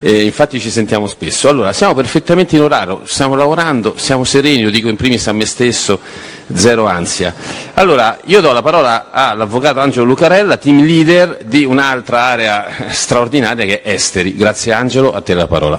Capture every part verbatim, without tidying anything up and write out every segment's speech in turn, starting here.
Eh, infatti ci sentiamo spesso. Allora, siamo perfettamente in orario, stiamo lavorando, siamo sereni, lo dico in primis a me stesso, zero ansia. Allora, io do la parola all'avvocato Angelo Lucarella, team leader di un'altra area straordinaria che è esteri. Grazie Angelo, a te la parola.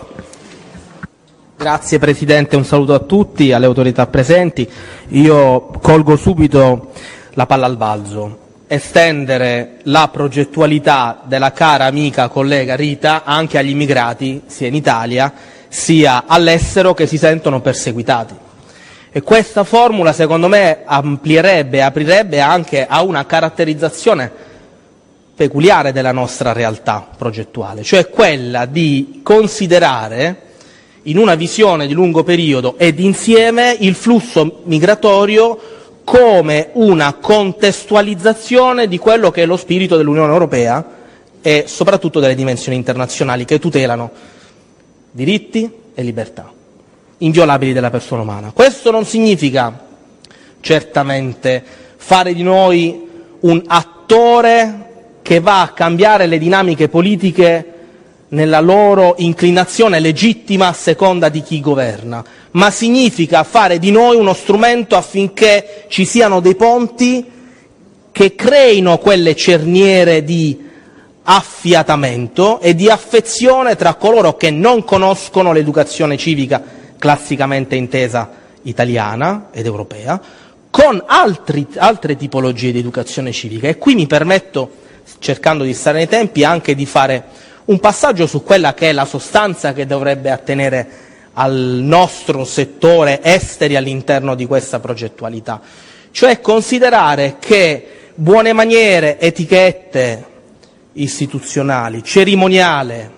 Grazie Presidente, un saluto a tutti, alle autorità presenti. Io colgo subito la palla al balzo. Estendere la progettualità della cara amica collega Rita anche agli immigrati, sia in Italia sia all'estero, che si sentono perseguitati. E questa formula, secondo me, amplierebbe, aprirebbe anche a una caratterizzazione peculiare della nostra realtà progettuale, cioè quella di considerare in una visione di lungo periodo ed insieme il flusso migratorio come una contestualizzazione di quello che è lo spirito dell'Unione Europea e soprattutto delle dimensioni internazionali che tutelano diritti e libertà inviolabili della persona umana. Questo non significa certamente fare di noi un attore che va a cambiare le dinamiche politiche nella loro inclinazione legittima a seconda di chi governa, ma significa fare di noi uno strumento affinché ci siano dei ponti che creino quelle cerniere di affiatamento e di affezione tra coloro che non conoscono l'educazione civica classicamente intesa italiana ed europea, con altri, altre tipologie di educazione civica. E qui mi permetto, cercando di stare nei tempi, anche di fare un passaggio su quella che è la sostanza che dovrebbe attenere al nostro settore esteri all'interno di questa progettualità, cioè considerare che buone maniere, etichette istituzionali, cerimoniale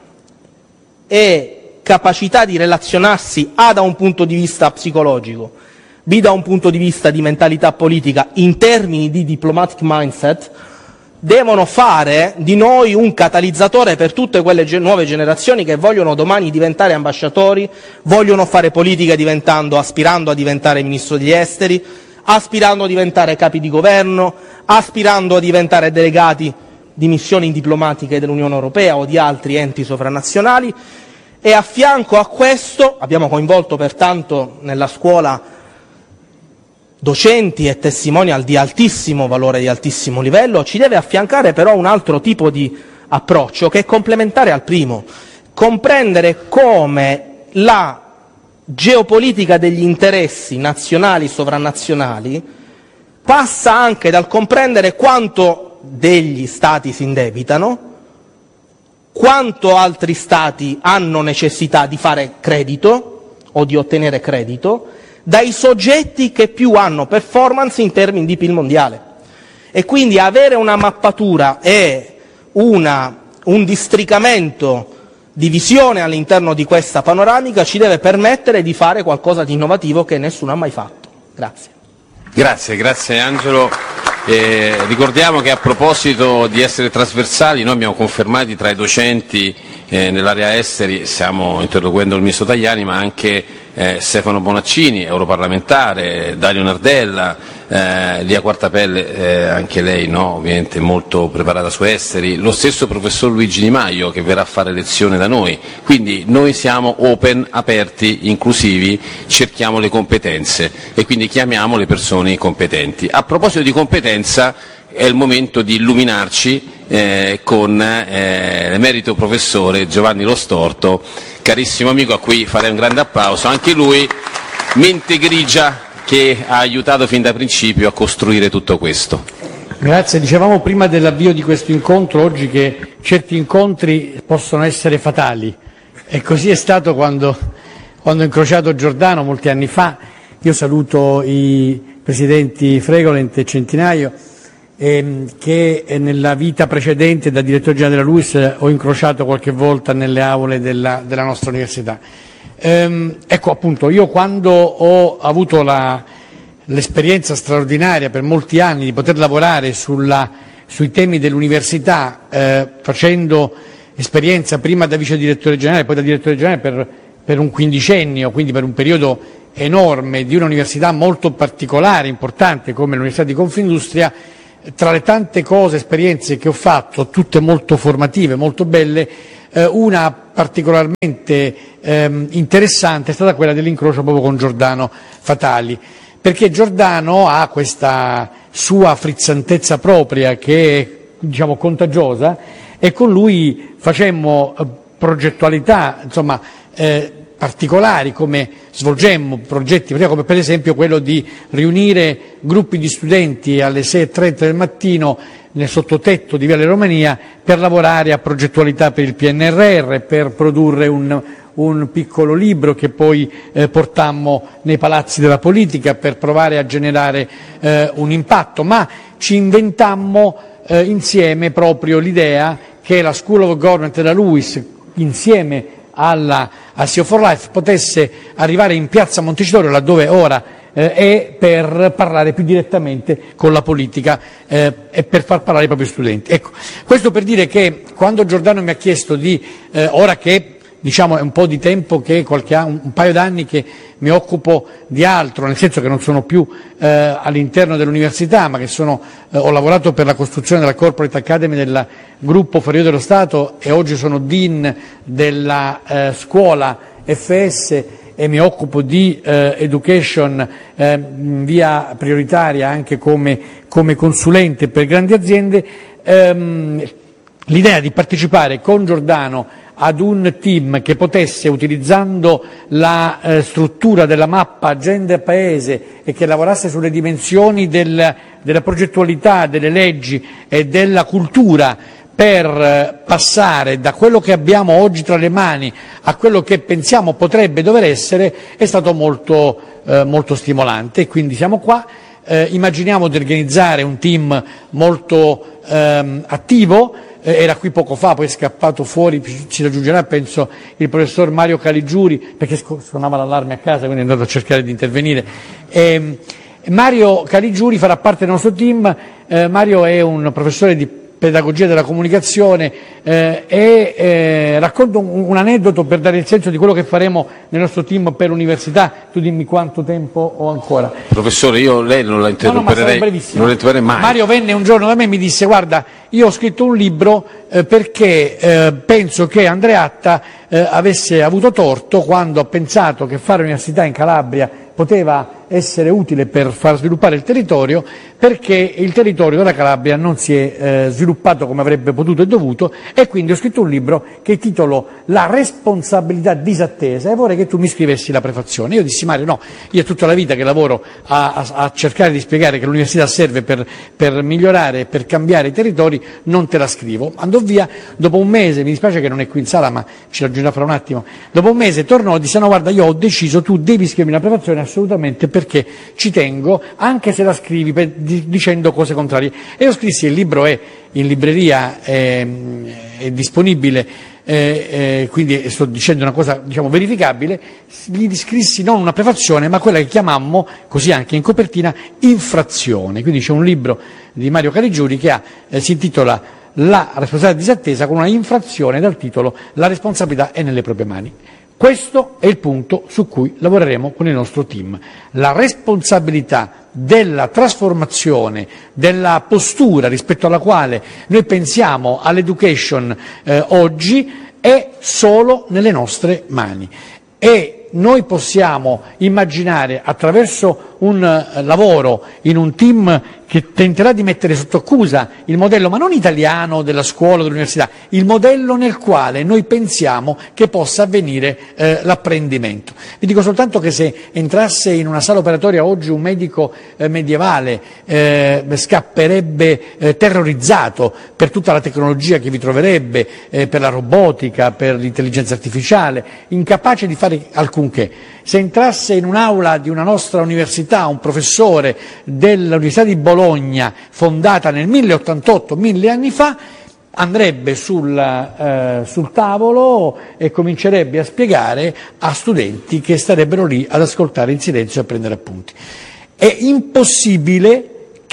e capacità di relazionarsi A da un punto di vista psicologico, B da un punto di vista di mentalità politica in termini di diplomatic mindset, devono fare di noi un catalizzatore per tutte quelle ge- nuove generazioni che vogliono domani diventare ambasciatori, vogliono fare politica diventando, aspirando a diventare ministro degli esteri, aspirando a diventare capi di governo, aspirando a diventare delegati di missioni diplomatiche dell'Unione Europea o di altri enti sovranazionali. E a fianco a questo abbiamo coinvolto pertanto nella scuola docenti e testimonial di altissimo valore, di altissimo livello. Ci deve affiancare però un altro tipo di approccio che è complementare al primo, comprendere come la geopolitica degli interessi nazionali, sovranazionali, passa anche dal comprendere quanto degli Stati si indebitano, quanto altri Stati hanno necessità di fare credito o di ottenere credito, dai soggetti che più hanno performance in termini di P I L mondiale. E quindi avere una mappatura e una, un districamento di visione all'interno di questa panoramica ci deve permettere di fare qualcosa di innovativo che nessuno ha mai fatto. Grazie. Grazie, grazie Angelo. Eh, ricordiamo che a proposito di essere trasversali, noi abbiamo confermati tra i docenti eh, nell'area esteri, stiamo interloquendo il ministro Tajani, ma anche eh, Stefano Bonaccini, europarlamentare, Dario Nardella, eh, Lia Quartapelle, eh, anche lei no, ovviamente molto preparata su esteri, lo stesso professor Luigi Di Maio che verrà a fare lezione da noi. Quindi noi siamo open, aperti, inclusivi, cerchiamo le competenze e quindi chiamiamo le persone competenti. A proposito di competenza, è il momento di illuminarci eh, con eh, l'emerito professore Giovanni Lo Storto, carissimo amico a cui farei un grande applauso, anche lui mente grigia che ha aiutato fin da principio a costruire tutto questo. Grazie, dicevamo prima dell'avvio di questo incontro oggi che certi incontri possono essere fatali e così è stato quando, quando ho incrociato Giordano molti anni fa. Io saluto i presidenti Fregolent e Centinaio, ehm, che nella vita precedente da direttore generale della LUISS ho incrociato qualche volta nelle aule della, della nostra università. Ehm, ecco appunto, io quando ho avuto la, l'esperienza straordinaria per molti anni di poter lavorare sulla, sui temi dell'università, eh, facendo esperienza prima da vice direttore generale, poi da direttore generale per, per un quindicennio, quindi per un periodo enorme di un'università molto particolare, importante come l'Università di Confindustria, tra le tante cose, esperienze che ho fatto, tutte molto formative, molto belle, Eh, una particolarmente ehm, interessante è stata quella dell'incrocio proprio con Giordano Fatali, perché Giordano ha questa sua frizzantezza propria che è, diciamo, contagiosa, e con lui facemmo eh, progettualità, insomma, eh, particolari, come svolgemmo progetti, come per esempio quello di riunire gruppi di studenti alle sei e trenta del mattino nel sottotetto di Viale Romania per lavorare a progettualità per il P N R R, per produrre un, un piccolo libro che poi eh, portammo nei palazzi della politica per provare a generare eh, un impatto, ma ci inventammo eh, insieme proprio l'idea che la School of Government della LUISS, insieme alla a C E O for Life, potesse arrivare in piazza Montecitorio, laddove ora eh, è, per parlare più direttamente con la politica eh, e per far parlare i propri studenti. Ecco, questo per dire che quando Giordano mi ha chiesto di, eh, ora che diciamo è un po' di tempo, che qualche anno, un paio d'anni che mi occupo di altro, nel senso che non sono più eh, all'interno dell'università, ma che sono, eh, ho lavorato per la costruzione della Corporate Academy del gruppo Ferrovie dello Stato e oggi sono Dean della eh, scuola F S e mi occupo di eh, education eh, in via prioritaria anche come, come consulente per grandi aziende. Ehm, l'idea di partecipare con Giordano ad un team che potesse, utilizzando la eh, struttura della mappa agenda paese e che lavorasse sulle dimensioni del, della progettualità, delle leggi e della cultura, per eh, passare da quello che abbiamo oggi tra le mani a quello che pensiamo potrebbe dover essere, è stato molto, eh, molto stimolante. E quindi siamo qua, eh, immaginiamo di organizzare un team molto ehm, attivo. Era qui poco fa, poi è scappato fuori, ci raggiungerà penso il professor Mario Caligiuri, perché suonava l'allarme a casa, quindi è andato a cercare di intervenire. E Mario Caligiuri farà parte del nostro team. eh, Mario è un professore di pedagogia della comunicazione eh, e eh, racconto un, un aneddoto per dare il senso di quello che faremo nel nostro team per l'università. Tu dimmi quanto tempo ho ancora. Professore, io lei non la interromperei, no, no, non la interromperei mai. Mario venne un giorno da me e mi disse: guarda, io ho scritto un libro eh, perché eh, penso che Andreatta eh, avesse avuto torto quando ha pensato che fare l'università in Calabria poteva essere utile per far sviluppare il territorio, perché il territorio della Calabria non si è eh, sviluppato come avrebbe potuto e dovuto, e quindi ho scritto un libro che titolo La responsabilità disattesa, e vorrei che tu mi scrivessi la prefazione. Io dissi: Mario, no, io è tutta la vita che lavoro a, a, a cercare di spiegare che l'università serve per, per migliorare e per cambiare i territori, non te la scrivo. Andò via, dopo un mese, mi dispiace che non è qui in sala ma ci raggiungerà fra un attimo, dopo un mese tornò e disse: no, guarda, io ho deciso, tu devi scrivermi la prefazione assolutamente, perché ci tengo, anche se la scrivi per, di, dicendo cose contrarie. E io scrissi, il libro è in libreria, è, è disponibile, eh, eh, quindi sto dicendo una cosa, diciamo, verificabile. Gli scrissi non una prefazione, ma quella che chiamammo, così anche in copertina, infrazione. Quindi c'è un libro di Mario Caligiuri che ha, eh, si intitola La responsabilità disattesa, con una infrazione dal titolo La responsabilità è nelle proprie mani. Questo è il punto su cui lavoreremo con il nostro team. La responsabilità della trasformazione, della postura rispetto alla quale noi pensiamo all'education eh, oggi è solo nelle nostre mani. E noi possiamo immaginare, attraverso un eh, lavoro in un team che tenterà di mettere sotto accusa il modello, ma non italiano, della scuola, dell'università, il modello nel quale noi pensiamo che possa avvenire eh, l'apprendimento. Vi dico soltanto che se entrasse in una sala operatoria oggi un medico eh, medievale eh, scapperebbe eh, terrorizzato per tutta la tecnologia che vi troverebbe, eh, per la robotica, per l'intelligenza artificiale, incapace di fare alcunché. Se entrasse in un'aula di una nostra università un professore dell'Università di Bologna, fondata nel mille ottantotto, mille anni fa, andrebbe sul, eh, sul tavolo e comincerebbe a spiegare a studenti che starebbero lì ad ascoltare in silenzio e a prendere appunti. È impossibile che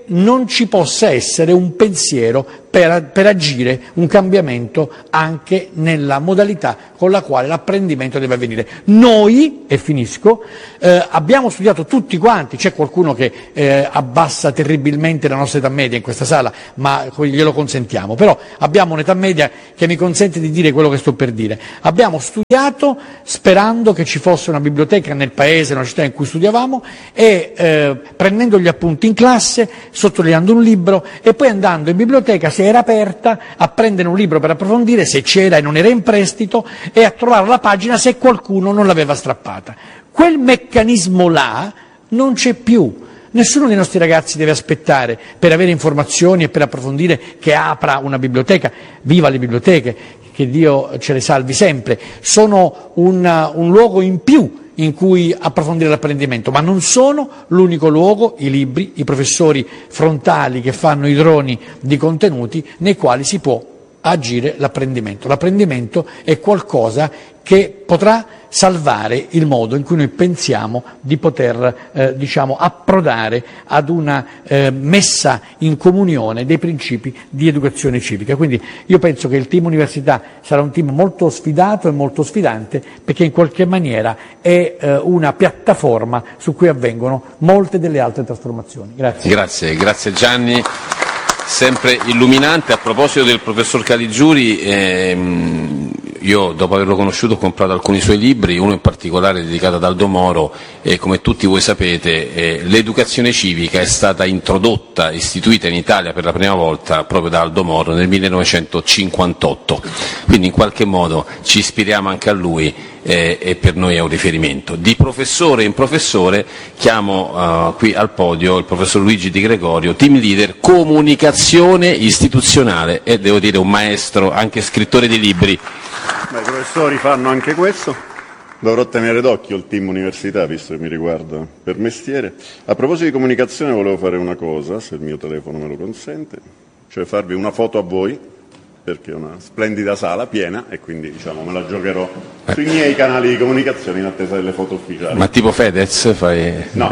non ci possa essere un pensiero per, per agire un cambiamento anche nella modalità con la quale l'apprendimento deve avvenire. Noi, e finisco, eh, abbiamo studiato tutti quanti, c'è qualcuno che eh, abbassa terribilmente la nostra età media in questa sala, ma glielo consentiamo, però abbiamo un'età media che mi consente di dire quello che sto per dire. Abbiamo studiato sperando che ci fosse una biblioteca nel paese, nella città in cui studiavamo, e eh, prendendo gli appunti in classe, sottolineando un libro e poi andando in biblioteca, se era aperta, a prendere un libro per approfondire, se c'era e non era in prestito, e a trovare la pagina se qualcuno non l'aveva strappata. Quel meccanismo là non c'è più. Nessuno dei nostri ragazzi deve aspettare per avere informazioni e per approfondire che apra una biblioteca. Viva le biblioteche, che Dio ce le salvi sempre. Sono un, un luogo in più in cui approfondire l'apprendimento, ma non sono l'unico luogo, i libri, i professori frontali che fanno i droni di contenuti nei quali si può agire l'apprendimento. L'apprendimento è qualcosa che potrà salvare il modo in cui noi pensiamo di poter eh, diciamo, approdare ad una eh, messa in comunione dei principi di educazione civica. Quindi io penso che il team università sarà un team molto sfidato e molto sfidante, perché in qualche maniera è eh, una piattaforma su cui avvengono molte delle altre trasformazioni. Grazie. Grazie, grazie Gianni. Sempre illuminante. A proposito del professor Caligiuri, ehm, io dopo averlo conosciuto ho comprato alcuni suoi libri, uno in particolare dedicato ad Aldo Moro, e come tutti voi sapete eh, l'educazione civica è stata introdotta, istituita in Italia per la prima volta proprio da Aldo Moro nel millenovecentocinquantotto, quindi in qualche modo ci ispiriamo anche a lui eh, e per noi è un riferimento. Di professore in professore chiamo uh, qui al podio il professor Luigi Di Gregorio, team leader comunicazione istituzionale, e devo dire un maestro, anche scrittore di libri. Beh, i professori fanno anche questo, dovrò tenere d'occhio il team università visto che mi riguarda per mestiere. A proposito di comunicazione volevo fare una cosa, se il mio telefono me lo consente, cioè farvi una foto a voi, perché è una splendida sala piena e quindi diciamo me la giocherò sui miei canali di comunicazione in attesa delle foto ufficiali. Ma tipo Fedez fai? No,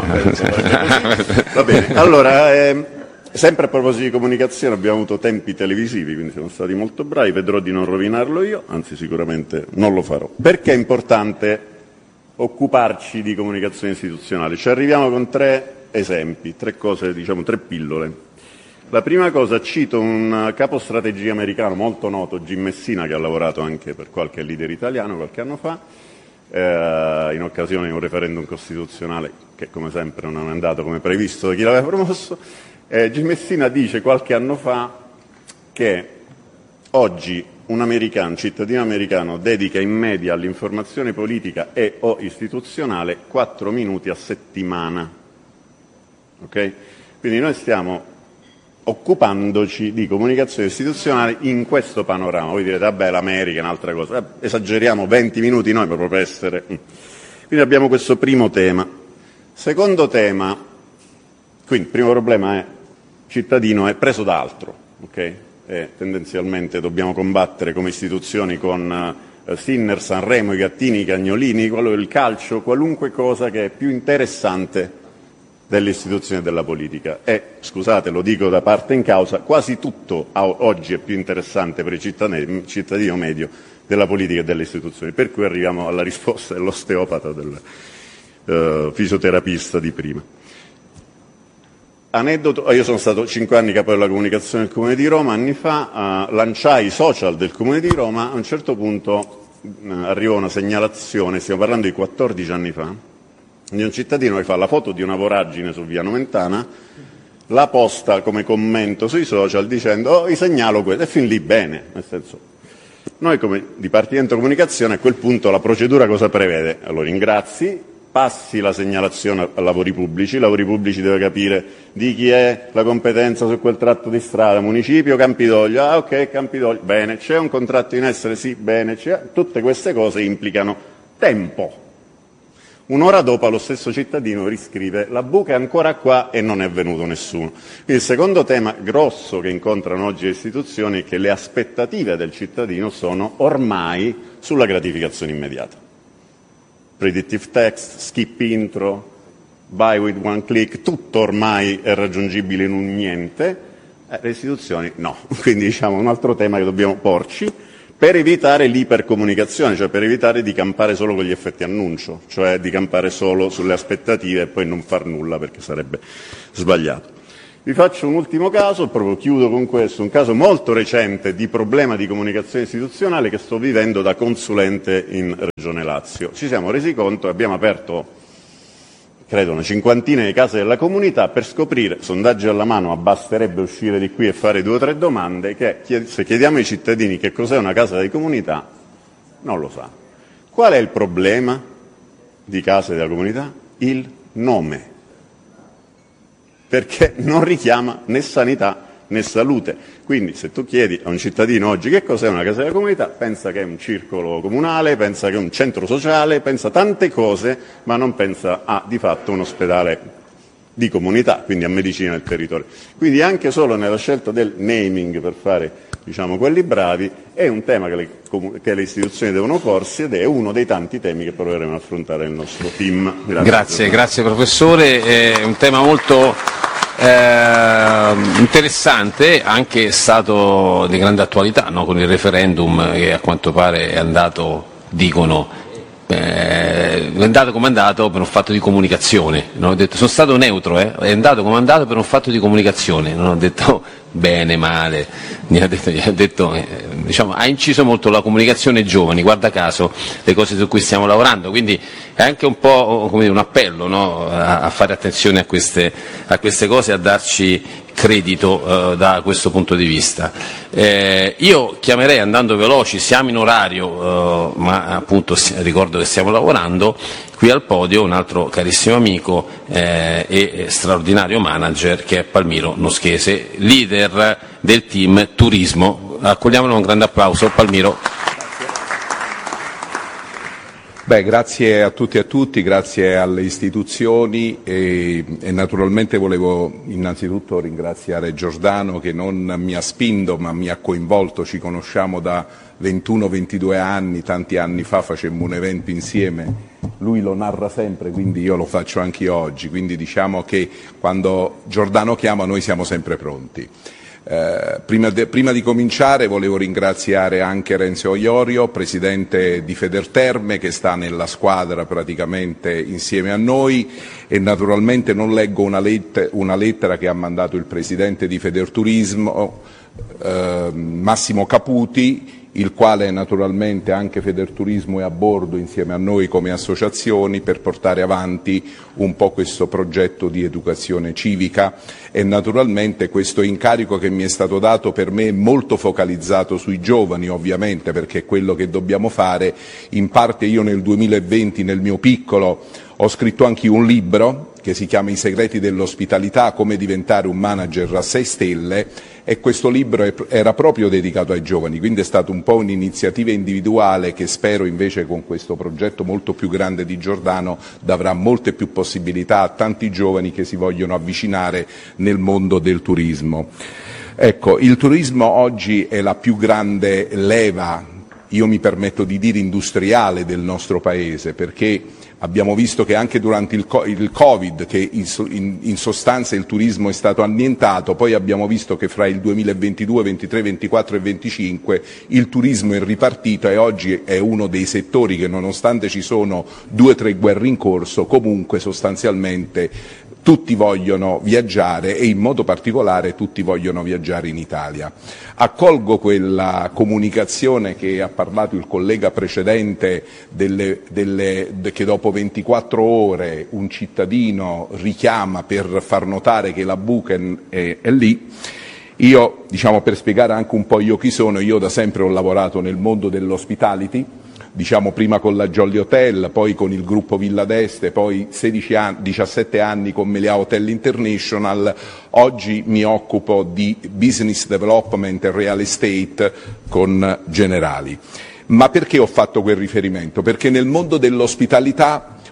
va bene. Allora, eh, sempre a proposito di comunicazione abbiamo avuto tempi televisivi, quindi siamo stati molto bravi, vedrò di non rovinarlo io, anzi sicuramente non lo farò. Perché è importante occuparci di comunicazione istituzionale? Ci arriviamo con tre esempi, tre cose, diciamo tre pillole. La prima cosa, cito un capo strategia americano molto noto, Jim Messina, che ha lavorato anche per qualche leader italiano qualche anno fa, eh, in occasione di un referendum costituzionale che come sempre non è andato come previsto da chi l'aveva promosso. Eh, Jim Messina dice qualche anno fa che oggi un americano, un cittadino americano dedica in media all'informazione politica e o istituzionale quattro minuti a settimana. Okay? Quindi noi stiamo occupandoci di comunicazione istituzionale in questo panorama. Voi direte, vabbè, l'America è un'altra cosa. Eh, esageriamo, venti minuti noi proprio per essere... Quindi abbiamo questo primo tema. Secondo tema, quindi il primo problema è cittadino è preso da altro, ok? E tendenzialmente dobbiamo combattere come istituzioni con eh, Sinner, Sanremo, i gattini, i cagnolini, quello del calcio, qualunque cosa che è più interessante delle istituzioni e della politica. E, scusate, lo dico da parte in causa, quasi tutto oggi è più interessante per il cittadino, cittadino medio della politica e delle istituzioni, per cui arriviamo alla risposta dell'osteopata, del uh, fisioterapista di prima. Aneddoto, io sono stato cinque anni capo della comunicazione del Comune di Roma, anni fa uh, lanciai i social del Comune di Roma, a un certo punto uh, arrivò una segnalazione, stiamo parlando di quattordici anni fa, di un cittadino che fa la foto di una voragine su via Nomentana, la posta come commento sui social dicendo oh, vi segnalo questo, e fin lì bene, nel senso, noi come Dipartimento Comunicazione a quel punto la procedura cosa prevede? Lo ringrazi, passi la segnalazione a lavori pubblici, i lavori pubblici deve capire di chi è la competenza su quel tratto di strada, municipio, Campidoglio, ah ok Campidoglio, bene, c'è un contratto in essere, sì, bene, c'è. Tutte queste cose implicano tempo. Un'ora dopo lo stesso cittadino riscrive la buca è ancora qua e non è venuto nessuno. Quindi il secondo tema grosso che incontrano oggi le istituzioni è che le aspettative del cittadino sono ormai sulla gratificazione immediata. Predictive text, skip intro, buy with one click, tutto ormai è raggiungibile in un niente, eh, le istituzioni no. Quindi diciamo un altro tema che dobbiamo porci per evitare l'ipercomunicazione, cioè per evitare di campare solo con gli effetti annuncio, cioè di campare solo sulle aspettative e poi non far nulla perché sarebbe sbagliato. Vi faccio un ultimo caso, proprio chiudo con questo, un caso molto recente di problema di comunicazione istituzionale che sto vivendo da consulente in Regione Lazio. Ci siamo resi conto, abbiamo aperto, credo, una cinquantina di case della comunità per scoprire, sondaggi alla mano, ma basterebbe uscire di qui e fare due o tre domande, che se chiediamo ai cittadini che cos'è una casa di comunità, non lo sa. Qual è il problema di case della comunità? Il nome. Perché non richiama né sanità né salute. Quindi se tu chiedi a un cittadino oggi che cos'è una casa della comunità, pensa che è un circolo comunale, pensa che è un centro sociale, pensa tante cose, ma non pensa a di fatto un ospedale di comunità, quindi a medicina del territorio. Quindi anche solo nella scelta del naming per fare, diciamo, quelli bravi, è un tema che le, che le istituzioni devono porsi ed è uno dei tanti temi che proveremo ad affrontare nel nostro team. Grazie, grazie, grazie professore, è un tema molto eh, interessante, anche stato di grande attualità, no? Con il referendum che a quanto pare è andato, dicono, Eh, è andato comandato per un fatto di comunicazione, non ho detto, sono stato neutro, eh? È andato comandato per un fatto di comunicazione, non ho detto bene, male, mi ha detto, mi ha, detto eh, diciamo, ha inciso molto la comunicazione ai giovani, guarda caso le cose su cui stiamo lavorando, quindi è anche un po' come dire, un appello, no? a, a fare attenzione a queste, a queste cose, a darci credito eh, da questo punto di vista. Eh, io chiamerei, andando veloci, siamo in orario, eh, ma appunto ricordo che stiamo lavorando, qui al podio un altro carissimo amico eh, e straordinario manager che è Palmiro Noschese, leader del team turismo. Accogliamolo con un grande applauso, Palmiro. Beh, grazie a tutti e a tutti, grazie alle istituzioni e, e naturalmente volevo innanzitutto ringraziare Giordano che non mi ha spinto ma mi ha coinvolto, ci conosciamo da ventuno ventidue anni, tanti anni fa facemmo un evento insieme, lui lo narra sempre, quindi io lo faccio anche oggi, quindi diciamo che quando Giordano chiama noi siamo sempre pronti. Eh, prima, de, prima di cominciare volevo ringraziare anche Renzo Iorio, presidente di Federterme, che sta nella squadra praticamente insieme a noi, e naturalmente non leggo una, let, una lettera che ha mandato il presidente di Federturismo, eh, Massimo Caputi, il quale naturalmente anche Federturismo è a bordo insieme a noi come associazioni per portare avanti un po' questo progetto di educazione civica, e naturalmente questo incarico che mi è stato dato per me è molto focalizzato sui giovani, ovviamente, perché è quello che dobbiamo fare. In parte io nel duemilaventi, nel mio piccolo, ho scritto anche un libro che si chiama I segreti dell'ospitalità, come diventare un manager a sei stelle, e questo libro era proprio dedicato ai giovani, quindi è stata un po' un'iniziativa individuale che spero invece con questo progetto molto più grande di Giordano darà molte più possibilità a tanti giovani che si vogliono avvicinare nel mondo del turismo. Ecco, il turismo oggi è la più grande leva, io mi permetto di dire industriale, del nostro Paese, perché abbiamo visto che anche durante il Covid, che in sostanza il turismo è stato annientato, poi abbiamo visto che fra il duemilaventidue, ventitré, ventiquattro e venticinque il turismo è ripartito e oggi è uno dei settori che, nonostante ci sono due o tre guerre in corso, comunque sostanzialmente tutti vogliono viaggiare e in modo particolare tutti vogliono viaggiare in Italia. Accolgo quella comunicazione che ha parlato il collega precedente, delle, delle, che dopo ventiquattro ore un cittadino richiama per far notare che la buca è, è lì. Io, diciamo, per spiegare anche un po' io chi sono, io da sempre ho lavorato nel mondo dell'hospitality, diciamo prima con la Jolly Hotel, poi con il gruppo Villa d'Este, poi sedici anni, diciassette anni con Meliá Hotel International, oggi mi occupo di business development e real estate con Generali. Ma perché ho fatto quel riferimento? Perché nel mondo dell'ospitalità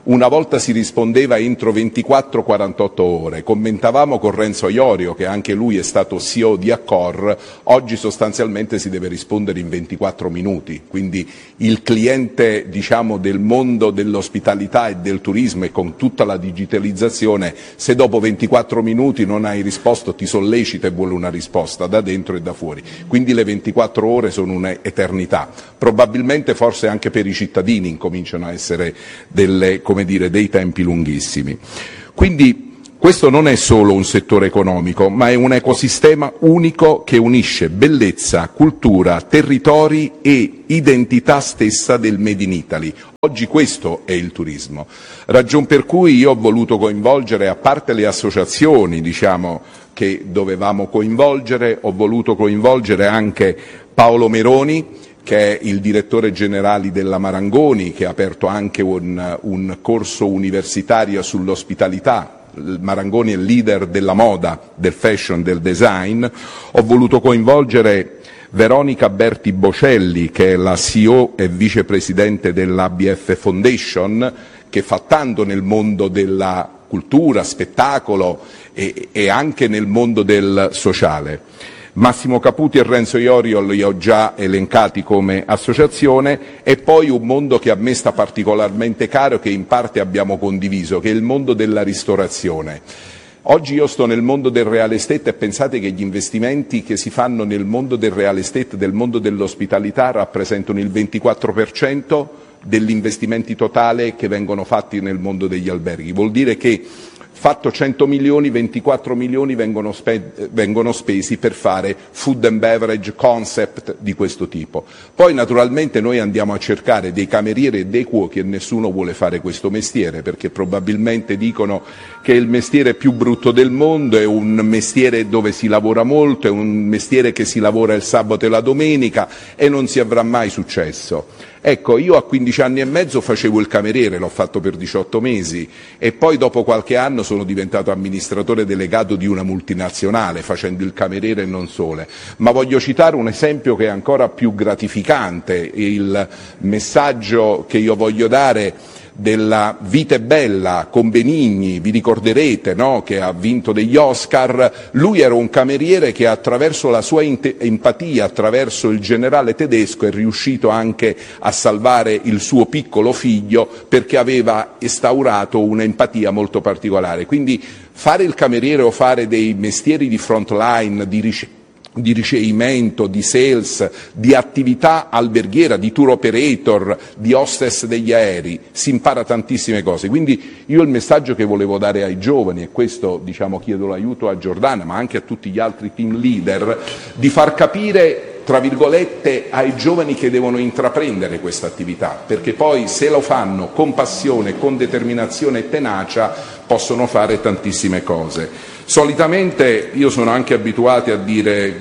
una volta si rispondeva entro ventiquattro quarantotto ore. Commentavamo con Renzo Iorio, che anche lui è stato C E O di Accor, oggi sostanzialmente si deve rispondere in ventiquattro minuti, quindi il cliente, diciamo, del mondo dell'ospitalità e del turismo, e con tutta la digitalizzazione, se dopo ventiquattro minuti non hai risposto ti sollecita e vuole una risposta da dentro e da fuori, quindi le ventiquattro ore sono un'eternità. Probabilmente forse anche per i cittadini incominciano a essere delle, come dire, dei tempi lunghissimi. Quindi questo non è solo un settore economico, ma è un ecosistema unico che unisce bellezza, cultura, territori e identità stessa del Made in Italy. Oggi questo è il turismo. Ragion per cui io ho voluto coinvolgere, a parte le associazioni, diciamo, che dovevamo coinvolgere, ho voluto coinvolgere anche Paolo Meroni, che è il direttore generale della Marangoni, che ha aperto anche un, un corso universitario sull'ospitalità. Il Marangoni è il leader della moda, del fashion, del design. Ho voluto coinvolgere Veronica Berti Bocelli, che è la C E O e vicepresidente dell'A B F Foundation, che fa tanto nel mondo della cultura, spettacolo e, e anche nel mondo del sociale. Massimo Caputi e Renzo Iorio li ho già elencati come associazione, e poi un mondo che a me sta particolarmente caro, che in parte abbiamo condiviso, che è il mondo della ristorazione. Oggi io sto nel mondo del real estate e pensate che gli investimenti che si fanno nel mondo del real estate, del mondo dell'ospitalità, rappresentano il ventiquattro per cento degli investimenti totali che vengono fatti nel mondo degli alberghi. Vuol dire che fatto cento milioni, ventiquattro milioni vengono, spe- vengono spesi per fare food and beverage concept di questo tipo. Poi naturalmente noi andiamo a cercare dei camerieri e dei cuochi e nessuno vuole fare questo mestiere, perché probabilmente dicono che è il mestiere più brutto del mondo, è un mestiere dove si lavora molto, è un mestiere che si lavora il sabato e la domenica e non si avrà mai successo. Ecco, io a quindici anni e mezzo facevo il cameriere, l'ho fatto per diciotto mesi e poi dopo qualche anno sono diventato amministratore delegato di una multinazionale facendo il cameriere e non solo. Ma voglio citare un esempio che è ancora più gratificante, il messaggio che io voglio dare della Vita è bella con Benigni, vi ricorderete, no? Che ha vinto degli Oscar. Lui era un cameriere che attraverso la sua empatia, attraverso il generale tedesco, è riuscito anche a salvare il suo piccolo figlio, perché aveva instaurato un'empatia molto particolare. Quindi fare il cameriere o fare dei mestieri di frontline, di ricerca, di ricevimento, di sales, di attività alberghiera, di tour operator, di hostess degli aerei, si impara tantissime cose. Quindi io il messaggio che volevo dare ai giovani, e questo diciamo chiedo l'aiuto a Giordana ma anche a tutti gli altri team leader, di far capire tra virgolette ai giovani che devono intraprendere questa attività, perché poi se lo fanno con passione, con determinazione e tenacia possono fare tantissime cose. Solitamente io sono anche abituato a dire,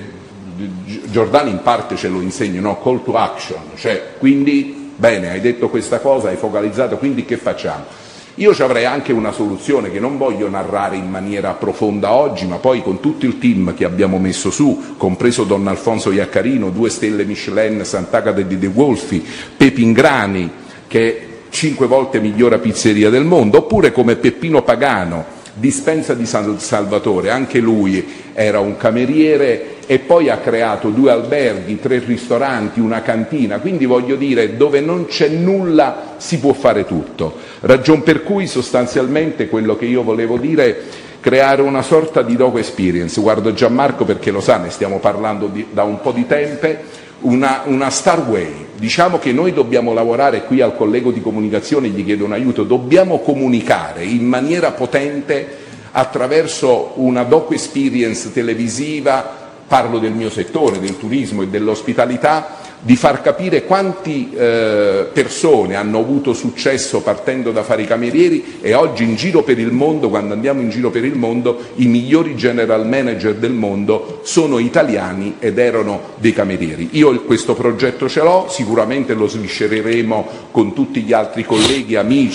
Giordano in parte ce lo insegna, no? Call to action, cioè quindi bene, hai detto questa cosa, hai focalizzato, quindi che facciamo? Io ci avrei anche una soluzione che non voglio narrare in maniera profonda oggi, ma poi con tutto il team che abbiamo messo su, compreso Don Alfonso Iaccarino, due stelle Michelin, Sant'Agata di De Wolfi, Pepingrani, che è cinque volte migliore pizzeria del mondo, oppure come Peppino Pagano, Dispensa di San Salvatore, anche lui era un cameriere e poi ha creato due alberghi, tre ristoranti, una cantina, quindi voglio dire, dove non c'è nulla si può fare tutto. Ragion per cui sostanzialmente quello che io volevo dire è creare una sorta di doc experience. Guardo Gianmarco perché lo sa, ne stiamo parlando di, da un po' di tempo. Una, una Star Way, diciamo che noi dobbiamo lavorare qui al collego di comunicazione, gli chiedo un aiuto, dobbiamo comunicare in maniera potente attraverso una doc experience televisiva, parlo del mio settore, del turismo e dell'ospitalità, di far capire quanti eh, persone hanno avuto successo partendo da fare i camerieri e oggi in giro per il mondo, quando andiamo in giro per il mondo, i migliori general manager del mondo sono italiani ed erano dei camerieri. Io questo progetto ce l'ho, sicuramente lo sviscereremo con tutti gli altri colleghi, amici,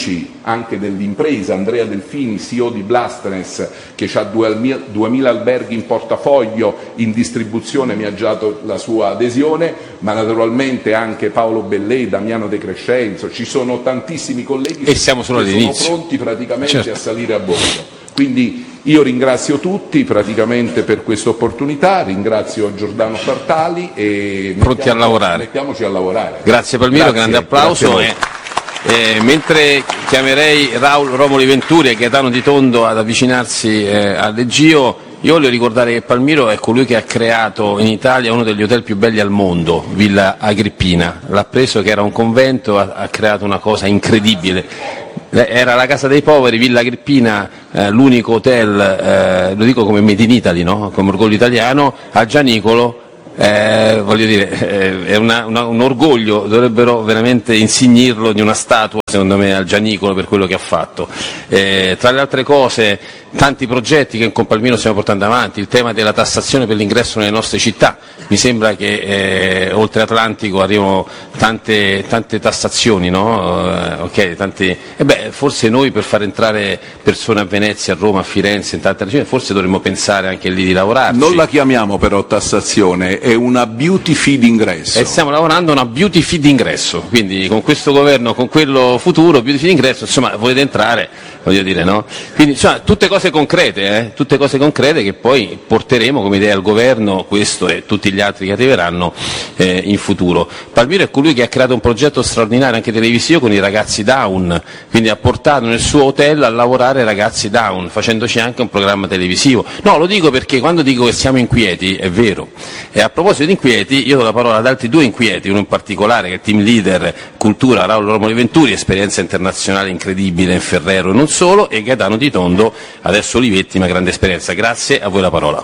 anche dell'impresa, Andrea Delfini, C E O di Blastness, che ha duemila alberghi in portafoglio, in distribuzione, mi ha già dato la sua adesione, ma naturalmente anche Paolo Bellè, Damiano De Crescenzo, ci sono tantissimi colleghi e siamo solo che all'inizio. sono pronti praticamente Certo. a salire a bordo. Quindi io ringrazio tutti praticamente per questa opportunità, ringrazio Giordano Fartali e pronti a lavorare. Mettiamoci a lavorare. Grazie Palmiro, Grazie, grande applauso. E, eh, mentre chiamerei Raul Romoli Venturi e Gaetano Di Tondo ad avvicinarsi eh, al Leggio, io voglio ricordare che Palmiro è colui che ha creato in Italia uno degli hotel più belli al mondo, Villa Agrippina. L'ha preso che era un convento, ha, ha creato una cosa incredibile. Era la casa dei poveri, Villa Agrippina, eh, l'unico hotel, eh, lo dico come Made in Italy, no? Come orgoglio italiano, a Gianicolo. Eh, voglio dire, eh, è una, una, un orgoglio, dovrebbero veramente insignirlo di una statua, secondo me, al Gianicolo per quello che ha fatto. Eh, tra le altre cose, tanti progetti che con Palmiro stiamo portando avanti, il tema della tassazione per l'ingresso nelle nostre città, mi sembra che eh, oltre Atlantico arrivano tante, tante tassazioni, no? Eh, okay, tanti, eh beh, forse noi per far entrare persone a Venezia, a Roma, a Firenze, in tante regioni, forse dovremmo pensare anche lì di lavorarci. Non la chiamiamo però tassazione, è una beauty fee d'ingresso. E stiamo lavorando a una beauty fee d'ingresso, quindi con questo governo, con quello futuro, beauty fee d'ingresso, insomma, volete entrare, voglio dire, no? Quindi, insomma, tutte cose concrete, eh? tutte cose concrete che poi porteremo come idea al governo, questo e tutti gli altri che arriveranno eh, in futuro. Palmiro è colui che ha creato un progetto straordinario anche televisivo con i ragazzi Down, quindi ha portato nel suo hotel a lavorare ragazzi Down, facendoci anche un programma televisivo. No, lo dico perché quando dico che siamo inquieti, è vero. E a proposito di inquieti, io do la parola ad altri due inquieti, uno in particolare che è team leader cultura, Raul Romoli Venturi, esperienza internazionale incredibile in Ferrero e non solo, e Gaetano Di Tondo, adesso Olivetti, ma grande esperienza. Grazie, a voi la parola.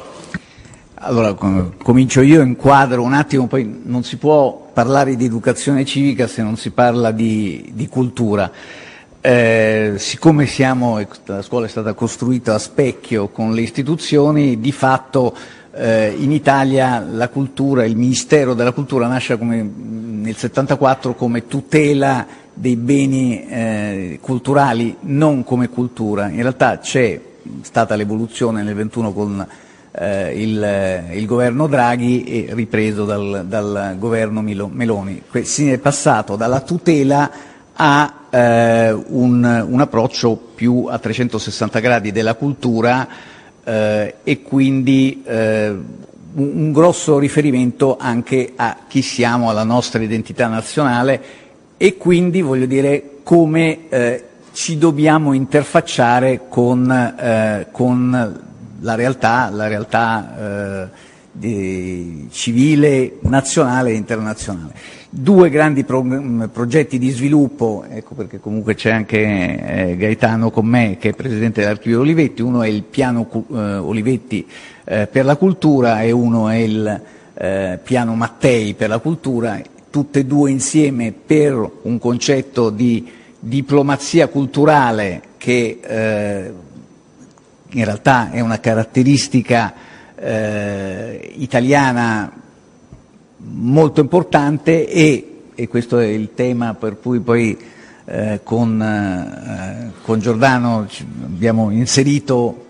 Allora, comincio io, inquadro un attimo, poi non si può parlare di educazione civica se non si parla di, di cultura. Eh, siccome siamo, la scuola è stata costruita a specchio con le istituzioni, di fatto eh, in Italia la cultura, il Ministero della Cultura nasce come, nel settantaquattro come tutela dei beni eh, culturali, non come cultura. In realtà c'è stata l'evoluzione nel ventuno con eh, il, il governo Draghi e ripreso dal, dal governo Milo, Meloni. Si è passato dalla tutela a eh, un, un approccio più a trecentosessanta gradi della cultura eh, e quindi eh, un, un grosso riferimento anche a chi siamo, alla nostra identità nazionale e quindi, voglio dire, come eh, ci dobbiamo interfacciare con, eh, con la realtà, la realtà eh, di, civile, nazionale e internazionale. Due grandi pro, progetti di sviluppo, ecco perché comunque c'è anche eh, Gaetano con me che è presidente dell'Archivio Olivetti, uno è il piano eh, Olivetti eh, per la cultura e uno è il eh, piano Mattei per la cultura, tutte e due insieme per un concetto di diplomazia culturale che eh, in realtà è una caratteristica eh, italiana molto importante e, e questo è il tema per cui poi eh, con, eh, con Giordano abbiamo inserito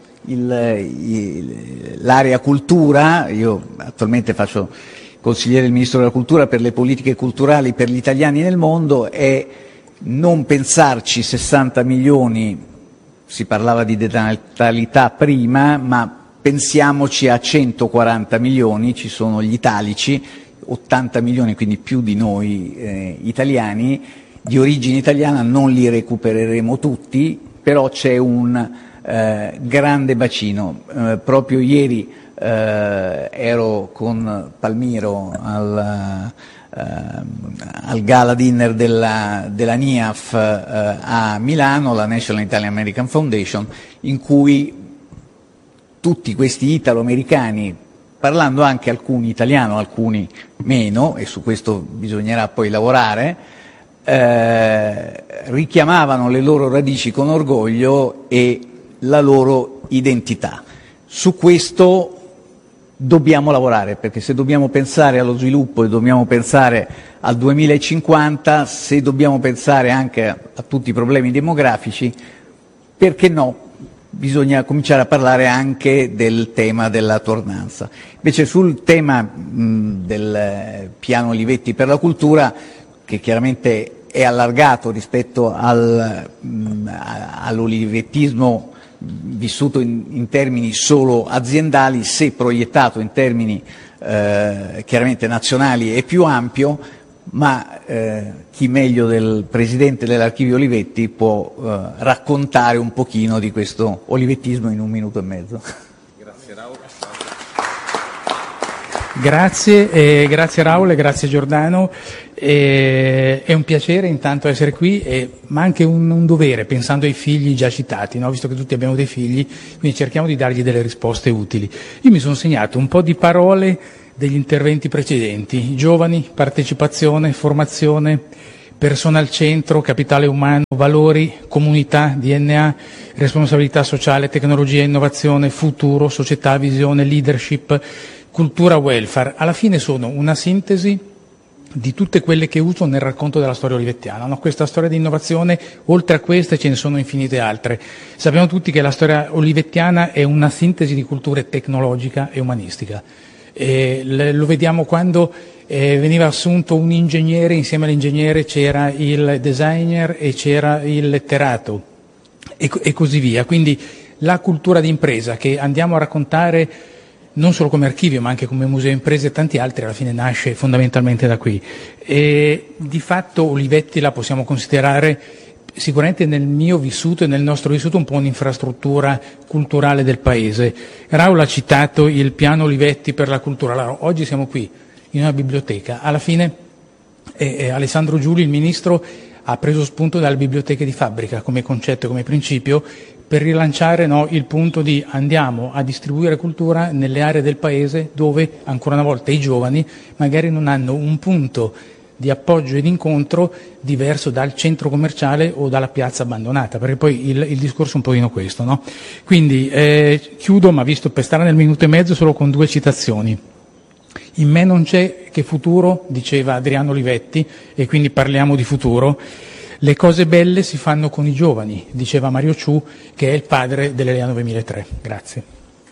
l'area cultura. Io attualmente faccio consigliere del Ministro della Cultura per le politiche culturali per gli italiani nel mondo e non pensarci sessanta milioni, si parlava di denatalità prima, ma pensiamoci a centoquaranta milioni, ci sono gli italici, ottanta milioni, quindi più di noi eh, italiani, di origine italiana, non li recupereremo tutti, però c'è un eh, grande bacino. Eh, proprio ieri eh, ero con Palmiro al, eh, al gala dinner della, della N I A F eh, a Milano, la National Italian American Foundation, in cui tutti questi italo-americani, parlando anche alcuni italiano, alcuni meno, e su questo bisognerà poi lavorare, eh, richiamavano le loro radici con orgoglio e la loro identità. Su questo dobbiamo lavorare, perché se dobbiamo pensare allo sviluppo e dobbiamo pensare al duemilacinquanta, se dobbiamo pensare anche a, a tutti i problemi demografici, perché no? Bisogna cominciare a parlare anche del tema della tornanza. Invece sul tema mh, del piano Olivetti per la cultura, che chiaramente è allargato rispetto al, mh, all'olivettismo vissuto in, in termini solo aziendali, se proiettato in termini eh, chiaramente nazionali è più ampio, ma eh, chi meglio del presidente dell'Archivio Olivetti può eh, raccontare un pochino di questo olivettismo in un minuto e mezzo. Grazie Raul. Grazie, eh, grazie Raul e grazie Giordano. Eh, è un piacere intanto essere qui, eh, ma anche un, un dovere, pensando ai figli già citati, no? Visto che tutti abbiamo dei figli, quindi cerchiamo di dargli delle risposte utili. Io mi sono segnato un po' di parole degli interventi precedenti: giovani, partecipazione, formazione, persona al centro, capitale umano, valori, comunità, D N A, responsabilità sociale, tecnologia, innovazione, futuro, società, visione, leadership, cultura, welfare. Alla fine sono una sintesi di tutte quelle che uso nel racconto della storia olivettiana, no? Questa storia di innovazione, oltre a queste ce ne sono infinite altre. Sappiamo tutti che la storia olivettiana è una sintesi di culture tecnologica e umanistica. E lo vediamo quando eh, veniva assunto un ingegnere, insieme all'ingegnere c'era il designer e c'era il letterato e, e così via. Quindi la cultura d'impresa che andiamo a raccontare non solo come archivio ma anche come museo imprese e tanti altri, alla fine nasce fondamentalmente da qui. E di fatto Olivetti la possiamo considerare sicuramente nel mio vissuto e nel nostro vissuto un po' un'infrastruttura culturale del paese. Raul ha citato il piano Olivetti per la cultura. Allora, oggi siamo qui in una biblioteca, alla fine eh, eh, Alessandro Giuli, il ministro, ha preso spunto dalle biblioteche di fabbrica come concetto, come principio, per rilanciare no, il punto di andiamo a distribuire cultura nelle aree del paese dove ancora una volta i giovani magari non hanno un punto di appoggio e di incontro diverso dal centro commerciale o dalla piazza abbandonata, perché poi il, il discorso è un pochino questo, no? Quindi eh, chiudo, ma visto per stare nel minuto e mezzo, solo con due citazioni. In me non c'è che futuro, diceva Adriano Olivetti, e quindi parliamo di futuro. Le cose belle si fanno con i giovani, diceva Mario Ciù, che è il padre dell'Elea duemilatré. Grazie.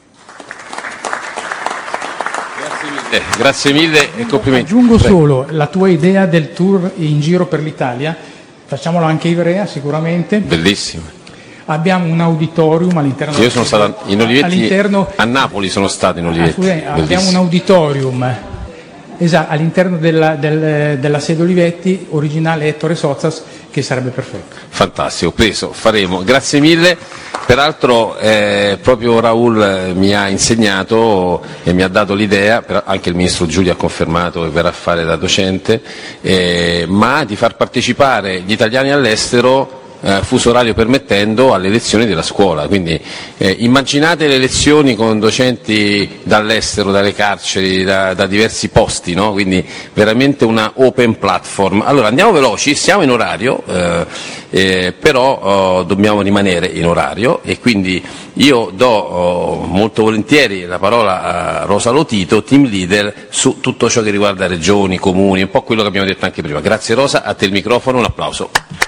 Eh, grazie mille e complimenti. Aggiungo solo la tua idea del tour in giro per l'Italia, facciamolo anche Ivrea sicuramente. Bellissimo. Abbiamo un auditorium all'interno. Io sono stato in Olivetti, all'interno... a Napoli sono stato in Olivetti. Ah, scusate, abbiamo un auditorium esatto, all'interno della, del, della sede Olivetti, originale Ettore Sozzas, che sarebbe perfetto. Fantastico, preso, faremo. Grazie mille. Peraltro eh, proprio Raul mi ha insegnato e mi ha dato l'idea, anche il ministro Giulio ha confermato che verrà a fare da docente, eh, ma di far partecipare gli italiani all'estero, eh, fuso orario permettendo, alle lezioni della scuola. Quindi eh, immaginate le lezioni con docenti dall'estero, dalle carceri, da, da diversi posti, no? Quindi veramente una open platform. Allora andiamo veloci, siamo in orario, eh, eh, però oh, dobbiamo rimanere in orario e quindi io do oh, molto volentieri la parola a Rosa Lotito, team leader, su tutto ciò che riguarda regioni, comuni, un po' quello che abbiamo detto anche prima. Grazie Rosa, a te il microfono, un applauso.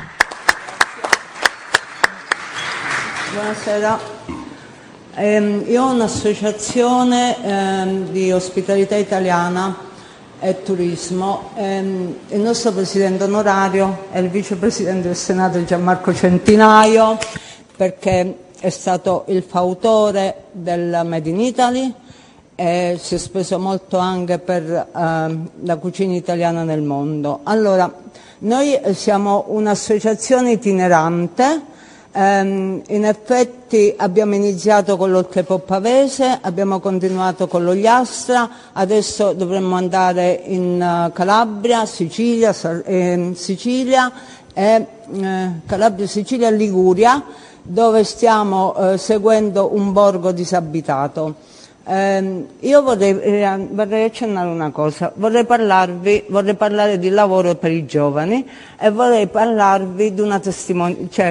Buonasera, eh, io ho un'associazione eh, di ospitalità italiana e turismo, eh, il nostro presidente onorario è il vicepresidente del Senato Gianmarco Centinaio, perché è stato il fautore del Made in Italy e si è speso molto anche per eh, la cucina italiana nel mondo. Allora, noi siamo un'associazione itinerante. Um, in effetti abbiamo iniziato con l'Oltrepò Pavese, abbiamo continuato con l'Ogliastra, adesso dovremmo andare in uh, Calabria, Sicilia, eh, Sicilia e eh, Calabria, Sicilia e Liguria, dove stiamo eh, seguendo un borgo disabitato. Eh, io vorrei, eh, vorrei accennare una cosa, vorrei parlarvi, vorrei parlare di lavoro per i giovani e vorrei parlarvi di una testimonianza, cioè,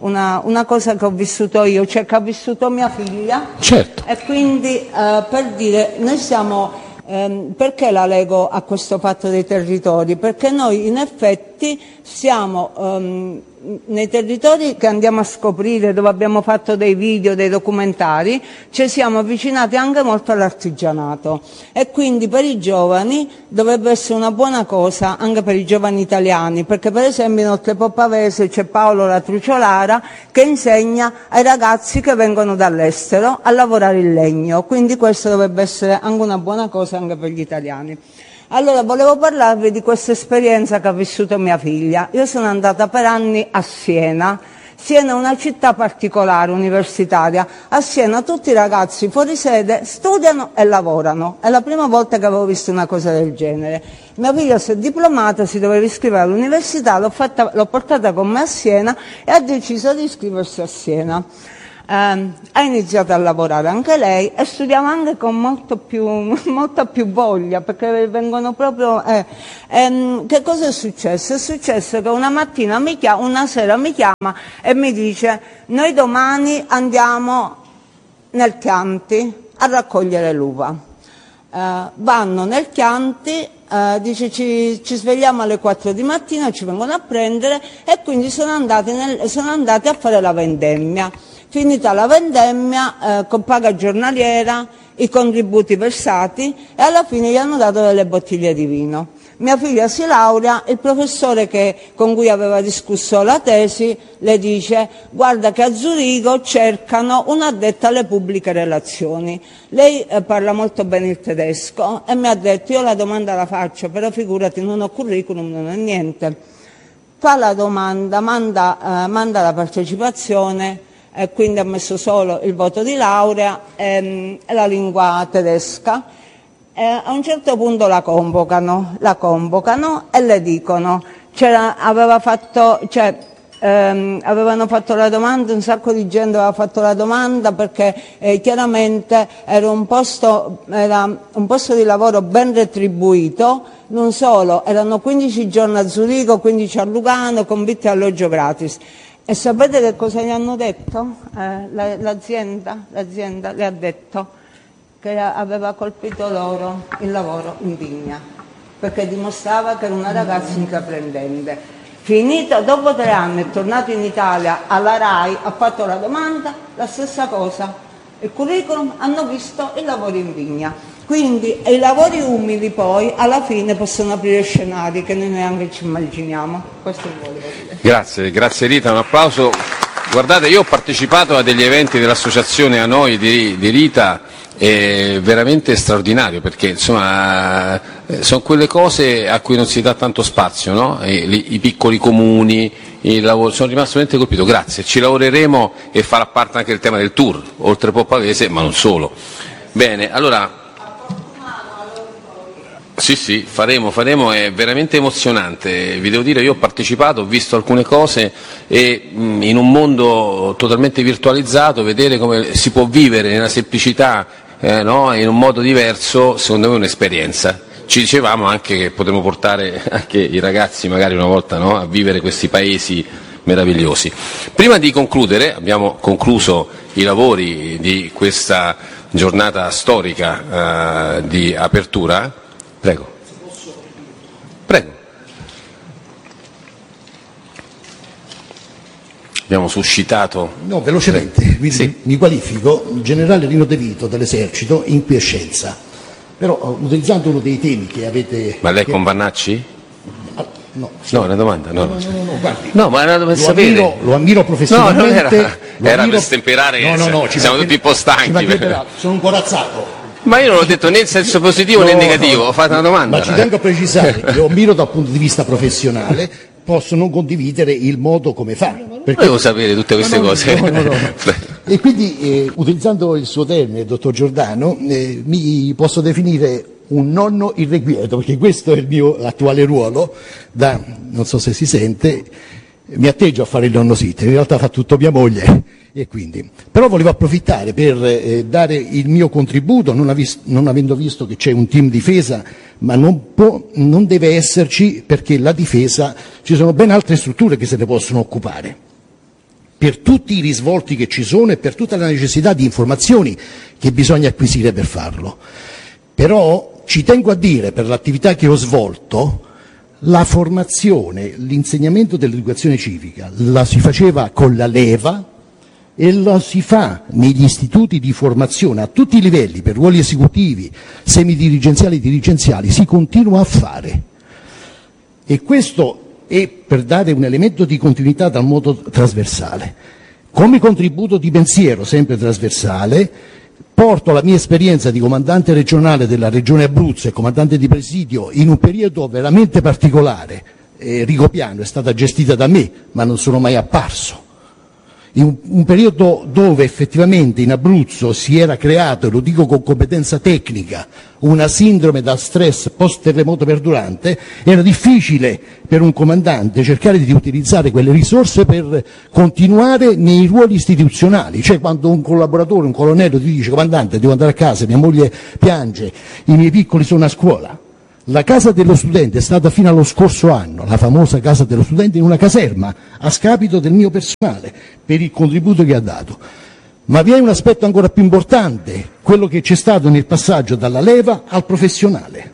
una, una cosa che ho vissuto io, cioè che ha vissuto mia figlia. Certo. E quindi eh, per dire, noi siamo... Ehm, perché la lego a questo fatto dei territori? Perché noi in effetti siamo ehm, nei territori che andiamo a scoprire, dove abbiamo fatto dei video, dei documentari, ci siamo avvicinati anche molto all'artigianato, e quindi per i giovani dovrebbe essere una buona cosa anche per i giovani italiani, perché per esempio in Oltrepò Pavese c'è Paolo La Truciolara che insegna ai ragazzi che vengono dall'estero a lavorare il legno, quindi questo dovrebbe essere anche una buona cosa anche per gli italiani. Allora, volevo parlarvi di questa esperienza che ha vissuto mia figlia. Io sono andata per anni a Siena. Siena è una città particolare, universitaria. A Siena tutti i ragazzi fuori sede studiano e lavorano. È la prima volta che avevo visto una cosa del genere. Mia figlia si è diplomata, si doveva iscrivere all'università, l'ho, fatta, l'ho portata con me a Siena e ha deciso di iscriversi a Siena. Eh, ha iniziato a lavorare anche lei e studiava anche con molto più, molta più voglia, perché vengono proprio... Eh, ehm, che cosa è successo? È successo che una mattina, mi chiama, una sera mi chiama e mi dice: noi domani andiamo nel Chianti a raccogliere l'uva. Eh, vanno nel Chianti, eh, dice ci, ci svegliamo alle quattro di mattina, ci vengono a prendere, e quindi sono andati, nel, sono andati a fare la vendemmia. Finita la vendemmia, eh, con paga giornaliera, i contributi versati, e alla fine gli hanno dato delle bottiglie di vino. Mia figlia si laurea, il professore che, con cui aveva discusso la tesi le dice: guarda che a Zurigo cercano un'addetta alle pubbliche relazioni. Lei eh, parla molto bene il tedesco e mi ha detto: io la domanda la faccio, però figurati, non ho curriculum, non ho niente. Fa la domanda, manda, eh, manda la partecipazione, e quindi ha messo solo il voto di laurea ehm, e la lingua tedesca. E a un certo punto la convocano, la convocano e le dicono, c'era, aveva fatto, cioè, ehm, avevano fatto la domanda, un sacco di gente aveva fatto la domanda perché eh, chiaramente era un posto, era un posto di lavoro ben retribuito, non solo, erano quindici giorni a Zurigo, quindici a Lugano, con vitto e alloggio gratis. E sapete che cosa gli hanno detto? Eh, la, l'azienda, l'azienda le ha detto che aveva colpito loro il lavoro in vigna, perché dimostrava che era una ragazza intraprendente. Finito, dopo tre anni è tornato in Italia alla RAI, ha fatto la domanda, la stessa cosa. Il curriculum, hanno visto i lavori in vigna. Quindi i lavori umili poi alla fine possono aprire scenari che noi neanche ci immaginiamo. Questo volevo dire. Grazie, grazie Rita, un applauso. Guardate, io ho partecipato a degli eventi dell'associazione A Noi di, di Rita, è veramente straordinario, perché insomma sono quelle cose a cui non si dà tanto spazio, no? I, i piccoli comuni, il lavoro, sono rimasto veramente colpito. Grazie, ci lavoreremo e farà parte anche il tema del tour, Oltrepò Pavese, ma non solo. Bene, allora... Sì, sì, faremo, faremo, è veramente emozionante, vi devo dire, io ho partecipato, ho visto alcune cose e mh, in un mondo totalmente virtualizzato vedere come si può vivere nella semplicità, eh, no? In un modo diverso, secondo me è un'esperienza. Ci dicevamo anche che potremmo portare anche i ragazzi magari una volta, no? A vivere questi paesi meravigliosi. Prima di concludere, abbiamo concluso i lavori di questa giornata storica eh, di apertura. Prego. Prego. Abbiamo suscitato... No, velocemente, mi, sì. mi qualifico generale Rino De Vito dell'Esercito in quiescenza, però utilizzando uno dei temi che avete... Ma lei che... con Vannacci? Ah, no, no, è una domanda. No, no, no, no, no, guardi. No, ma era per sapere. Ammiro, lo ammiro professionalmente. No, non era, era ammiro... per stemperare, no, no, no, siamo tutti un po' stanchi. Per... Sono un corazzato. Ma io non ho detto né in senso positivo no, né negativo, no, ho fatto una domanda. Ma ci tengo a precisare, lo ammiro dal punto di vista professionale, posso non condividere il modo come fa. Perché... Volevo sapere tutte queste no, no, cose. No, no, no, no. E quindi, eh, utilizzando il suo termine, dottor Giordano, eh, mi posso definire un nonno irrequieto, perché questo è il mio attuale ruolo, da, non so se si sente, mi atteggio a fare il nonno sitter, in realtà fa tutto mia moglie. E quindi, però volevo approfittare per eh, dare il mio contributo, non, avis- non avendo visto che c'è un team difesa, ma non, può, non deve esserci, perché la difesa, ci sono ben altre strutture che se ne possono occupare. per tutti i risvolti che ci sono e per tutta la necessità di informazioni che bisogna acquisire per farlo. Però ci tengo a dire, per l'attività che ho svolto, la formazione, l'insegnamento dell'educazione civica la si faceva con la leva e la si fa negli istituti di formazione a tutti i livelli, per ruoli esecutivi, semidirigenziali e dirigenziali, si continua a fare. E questo è per dare un elemento di continuità dal modo trasversale. Come contributo di pensiero, sempre trasversale, porto la mia esperienza di comandante regionale della regione Abruzzo e comandante di presidio in un periodo veramente particolare. eh, Rigopiano è stata gestita da me, ma non sono mai apparso. In un, un periodo dove effettivamente in Abruzzo si era creato, e lo dico con competenza tecnica, una sindrome da stress post-terremoto perdurante, era difficile per un comandante cercare di utilizzare quelle risorse per continuare nei ruoli istituzionali. Cioè, quando un collaboratore, un colonnello ti dice: comandante, devo andare a casa, mia moglie piange, i miei piccoli sono a scuola. La casa dello studente è stata fino allo scorso anno, la famosa casa dello studente, in una caserma, a scapito del mio personale, per il contributo che ha dato. Ma vi è un aspetto ancora più importante, quello che c'è stato nel passaggio dalla leva al professionale.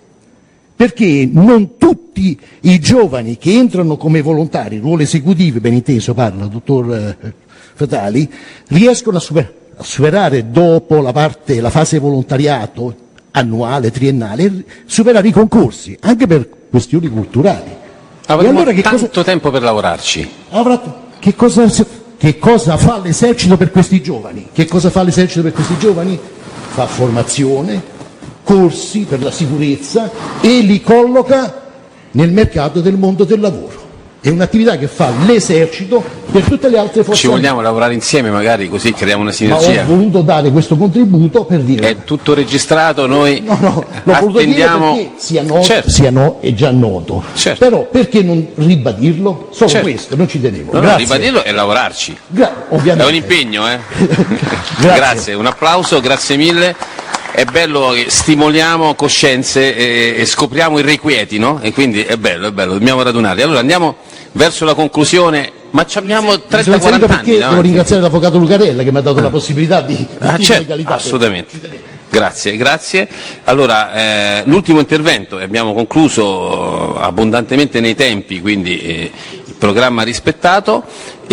Perché non tutti i giovani che entrano come volontari, ruolo esecutivo, ben inteso parla, dottor Fatali, riescono a, super- a superare dopo la parte, la fase volontariato, annuale, triennale, superare i concorsi, anche per questioni culturali. Avremo allora che tanto cosa... tempo per lavorarci. Avrà... Che, cosa... che cosa fa l'esercito per questi giovani? Che cosa fa l'esercito per questi giovani? Fa formazione, corsi per la sicurezza e li colloca nel mercato del mondo del lavoro. È un'attività che fa l'esercito per tutte le altre forze. Ci vogliamo lavorare insieme, magari, così creiamo una sinergia. Ma ho voluto dare questo contributo per dire... È tutto registrato, noi no, no, l'ho attendiamo... dire perché sia noto, certo. sia no, è già noto. Certo. Però perché non ribadirlo? Solo certo. questo, non ci tenevo. No, no, ribadirlo e lavorarci. Gra- ovviamente. È un impegno, eh? Grazie. Grazie, un applauso, grazie mille. È bello che stimoliamo coscienze e, e scopriamo irrequieti, no? E quindi è bello, è bello, dobbiamo radunarli. Allora andiamo verso la conclusione, ma ci abbiamo trenta quaranta anni. Perché devo ringraziare l'avvocato Lucarella che mi ha dato ah. la possibilità di... Ah, di certo, legalità. assolutamente. Grazie, grazie. Allora, eh, l'ultimo intervento, e abbiamo concluso abbondantemente nei tempi, quindi eh, il programma rispettato.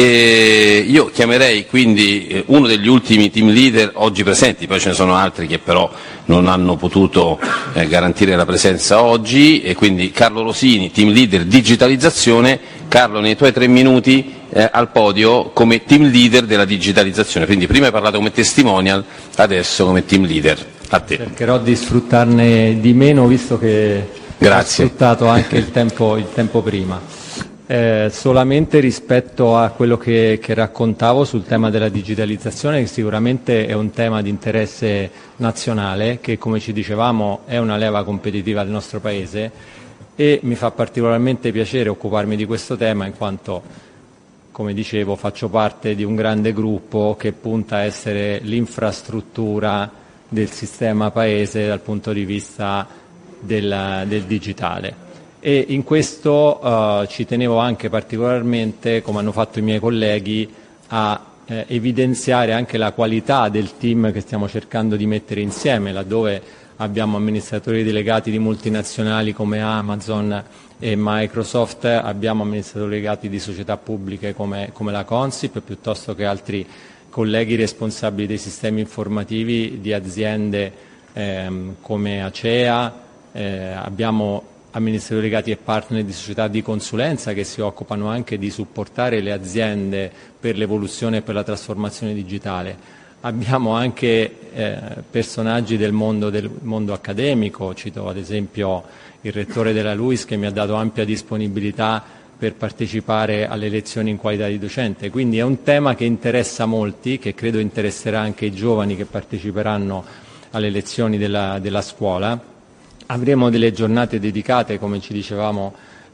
E io chiamerei quindi eh, uno degli ultimi team leader oggi presenti, poi ce ne sono altri che però non hanno potuto eh, garantire la presenza oggi, e quindi Carlo Rosini, team leader digitalizzazione. Carlo, nei tuoi tre minuti eh, al podio come team leader della digitalizzazione, quindi prima hai parlato come testimonial, adesso come team leader. A te. Cercherò di sfruttarne di meno, visto che Grazie. ho sfruttato anche il tempo, il tempo prima. Eh, solamente rispetto a quello che, che raccontavo sul tema della digitalizzazione, che sicuramente è un tema di interesse nazionale, che come ci dicevamo è una leva competitiva del nostro Paese, e mi fa particolarmente piacere occuparmi di questo tema in quanto, come dicevo, faccio parte di un grande gruppo che punta a essere l'infrastruttura del sistema Paese dal punto di vista del, del digitale. E in questo uh, ci tenevo anche particolarmente, come hanno fatto i miei colleghi, a eh, evidenziare anche la qualità del team che stiamo cercando di mettere insieme, laddove abbiamo amministratori delegati di multinazionali come Amazon e Microsoft, abbiamo amministratori delegati di società pubbliche come, come la Consip, piuttosto che altri colleghi responsabili dei sistemi informativi di aziende ehm, come Acea, eh, abbiamo amministratori delegati e partner di società di consulenza che si occupano anche di supportare le aziende per l'evoluzione e per la trasformazione digitale. Abbiamo anche eh, personaggi del mondo, del mondo accademico, cito ad esempio il rettore della LUISS che mi ha dato ampia disponibilità per partecipare alle lezioni in qualità di docente. Quindi è un tema che interessa molti, che credo interesserà anche i giovani che parteciperanno alle lezioni della, della scuola. Avremo delle giornate dedicate, come ci dicevamo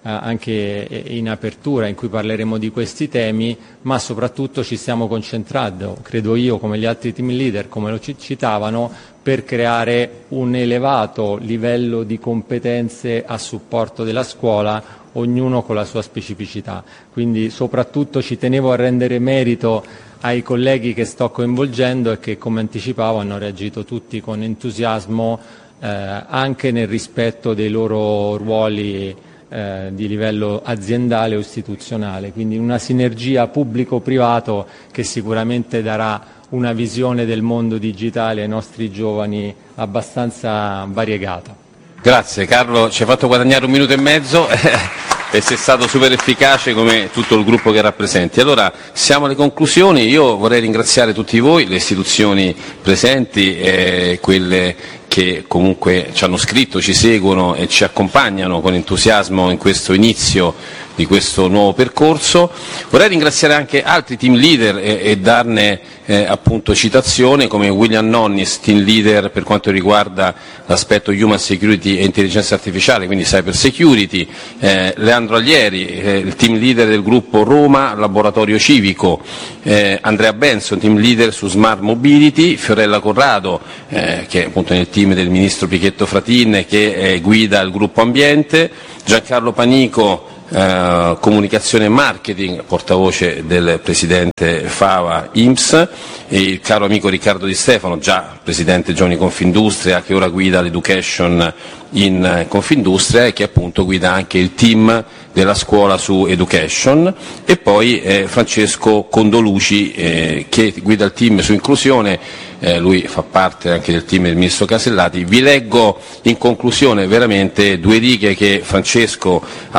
anche in apertura in cui parleremo di questi temi, ma soprattutto ci stiamo concentrando, credo io, come gli altri team leader, come lo citavano, per creare un elevato livello di competenze a supporto della scuola, ognuno con la sua specificità. Quindi soprattutto ci tenevo a rendere merito ai colleghi che sto coinvolgendo e che, come anticipavo, hanno reagito tutti con entusiasmo, eh, anche nel rispetto dei loro ruoli eh, di livello aziendale o istituzionale. Quindi una sinergia pubblico-privato che sicuramente darà una visione del mondo digitale ai nostri giovani abbastanza variegata. Grazie Carlo, ci hai fatto guadagnare un minuto e mezzo e sei stato super efficace come tutto il gruppo che rappresenti. Allora siamo alle conclusioni, io vorrei ringraziare tutti voi, le istituzioni presenti, eh, quelle che comunque ci hanno scritto, ci seguono e ci accompagnano con entusiasmo in questo inizio di questo nuovo percorso. Vorrei ringraziare anche altri team leader e, e darne eh, appunto citazione, come William Nonnis, team leader per quanto riguarda l'aspetto human security e intelligenza artificiale, quindi cyber security, eh, Leandro Aglieri, eh, il team leader del gruppo Roma Laboratorio Civico, eh, Andrea Benson, team leader su smart mobility, Fiorella Corrado, eh, che è appunto nel team del ministro Pichetto Fratin, che eh, guida il gruppo ambiente, Giancarlo Panico, Uh, comunicazione e marketing, portavoce del presidente Fava I N P S, e il caro amico Riccardo Di Stefano, già presidente Giovani Confindustria, che ora guida l'education in Confindustria e che appunto guida anche il team della scuola su education, e poi eh, Francesco Condoluci, eh, che guida il team su inclusione. Eh, lui fa parte anche del team del ministro Casellati. Vi leggo in conclusione veramente due righe che Francesco ha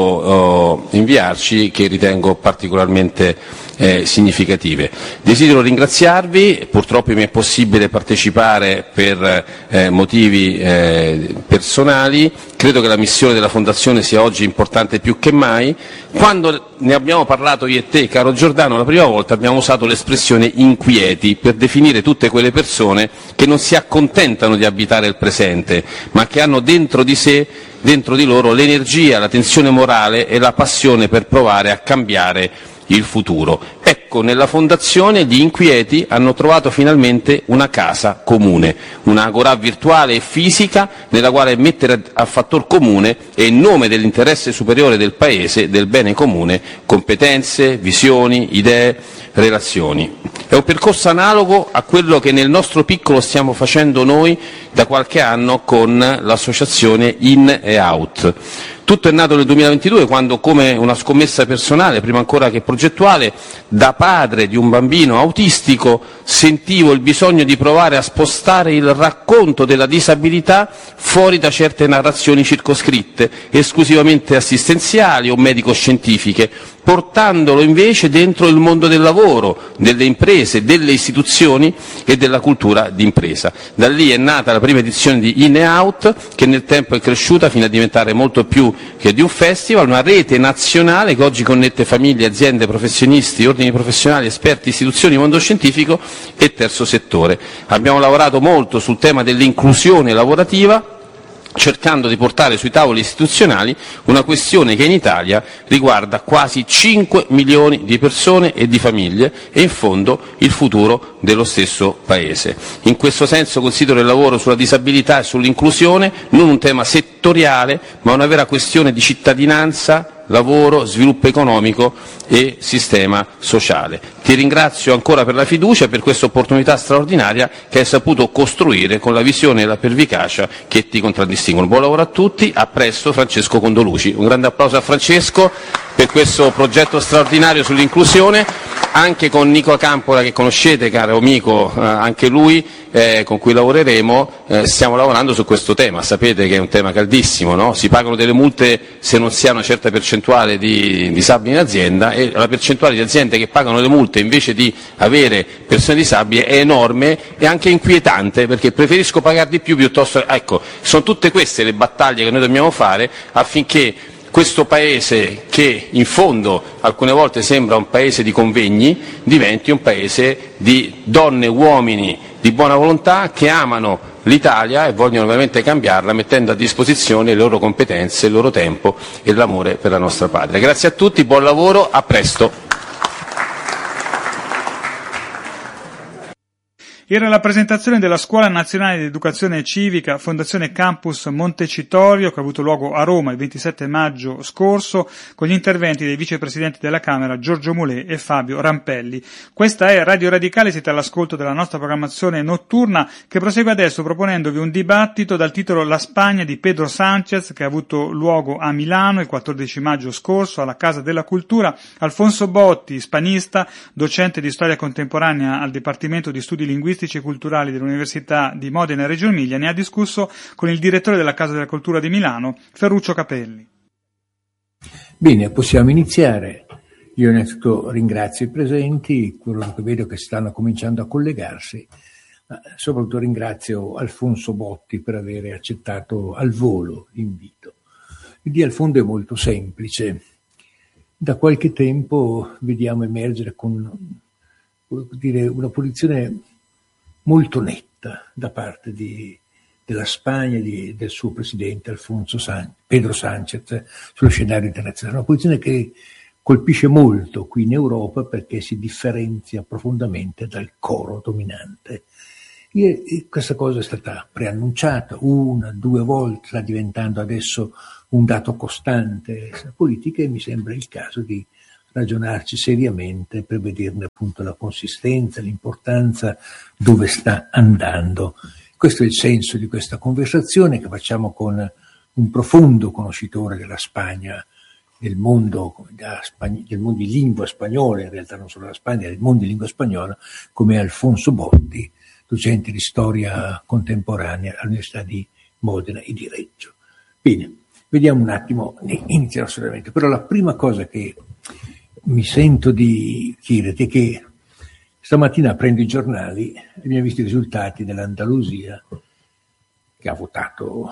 voluto eh, inviarci, che ritengo particolarmente eh, significative. Desidero ringraziarvi, purtroppo mi è possibile partecipare per eh, motivi eh, personali. Credo che la missione della Fondazione sia oggi importante più che mai. Quando ne abbiamo parlato io e te, caro Giordano, la prima volta abbiamo usato l'espressione inquieti per definire tutte quelle persone che non si accontentano di abitare il presente, ma che hanno dentro di sé, dentro di loro, l'energia, la tensione morale e la passione per provare a cambiare il futuro. Ecco, nella Fondazione gli inquieti hanno trovato finalmente una casa comune, un'agorà virtuale e fisica nella quale mettere a fattor comune e in nome dell'interesse superiore del Paese, del bene comune, competenze, visioni, idee, relazioni. È un percorso analogo a quello che nel nostro piccolo stiamo facendo noi da qualche anno con l'associazione In e Out. Tutto è nato nel duemilaventidue, quando, come una scommessa personale, prima ancora che progettuale, da padre di un bambino autistico sentivo il bisogno di provare a spostare il racconto della disabilità fuori da certe narrazioni circoscritte, esclusivamente assistenziali o medico-scientifiche, portandolo invece dentro il mondo del lavoro, delle imprese, delle istituzioni e della cultura d'impresa. Da lì è nata la prima edizione di In e Out, che nel tempo è cresciuta fino a diventare molto più che di un festival, una rete nazionale che oggi connette famiglie, aziende, professionisti, ordini professionali, esperti, istituzioni, mondo scientifico e terzo settore. Abbiamo lavorato molto sul tema dell'inclusione lavorativa, cercando di portare sui tavoli istituzionali una questione che in Italia riguarda quasi cinque milioni di persone e di famiglie e in fondo il futuro dello stesso Paese. In questo senso considero il lavoro sulla disabilità e sull'inclusione non un tema settoriale, ma una vera questione di cittadinanza, lavoro, sviluppo economico e sistema sociale. Ti ringrazio ancora per la fiducia e per questa opportunità straordinaria che hai saputo costruire con la visione e la pervicacia che ti contraddistinguono. Buon lavoro a tutti, a presto. Francesco Condoluci. Un grande applauso a Francesco per questo progetto straordinario sull'inclusione, anche con Nico Campola, che conoscete, caro amico, eh, anche lui, eh, con cui lavoreremo, eh, stiamo lavorando su questo tema. Sapete che è un tema caldissimo, no? Si pagano delle multe se non si ha una certa percentuale di disabili in azienda, e la percentuale di aziende che pagano le multe invece di avere persone disabili è enorme e anche inquietante, perché preferisco pagare di più piuttosto. Ecco, sono tutte queste le battaglie che noi dobbiamo fare affinché questo Paese, che in fondo alcune volte sembra un Paese di convegni, diventi un Paese di donne e uomini di buona volontà che amano l'Italia e vogliono veramente cambiarla mettendo a disposizione le loro competenze, il loro tempo e l'amore per la nostra patria. Grazie a tutti, buon lavoro, a presto. Era la presentazione della Scuola Nazionale di Educazione Civica Fondazione Campus Montecitorio, che ha avuto luogo a Roma il ventisette maggio scorso, con gli interventi dei vicepresidenti della Camera Giorgio Mulè e Fabio Rampelli. Questa è Radio Radicale, siete all'ascolto della nostra programmazione notturna, che prosegue adesso proponendovi un dibattito dal titolo La Spagna di Pedro Sánchez, che ha avuto luogo a Milano il quattordici maggio scorso alla Casa della Cultura. Alfonso Botti, spanista, docente di storia contemporanea al Dipartimento di Studi Linguistici e Culturali dell'Università di Modena e Reggio Emilia, ne ha discusso con il direttore della Casa della Cultura di Milano, Ferruccio Capelli. Bene, possiamo iniziare. Io innanzitutto ringrazio i presenti, quello che vedo che stanno cominciando a collegarsi, ma soprattutto ringrazio Alfonso Botti per aver accettato al volo l'invito. L'idea al fondo è molto semplice. Da qualche tempo vediamo emergere con, vuol dire, una posizione molto netta da parte di, della Spagna e di, del suo presidente Alfonso San, Pedro Sánchez sullo scenario internazionale, una posizione che colpisce molto qui in Europa perché si differenzia profondamente dal coro dominante. E, e questa cosa è stata preannunciata una, due volte, sta diventando adesso un dato costante nella politica e mi sembra il caso di ragionarci seriamente per vederne appunto la consistenza, l'importanza, dove sta andando. Questo è il senso di questa conversazione che facciamo con un profondo conoscitore della Spagna, del mondo, del mondo di lingua spagnola, in realtà non solo la Spagna, del mondo di lingua spagnola, come Alfonso Botti, docente di storia contemporanea all'Università di Modena e di Reggio. Bene, vediamo un attimo, inizierò solamente, però la prima cosa che mi sento di chiederti è che stamattina prendo i giornali e abbiamo visto i risultati dell'Andalusia che ha votato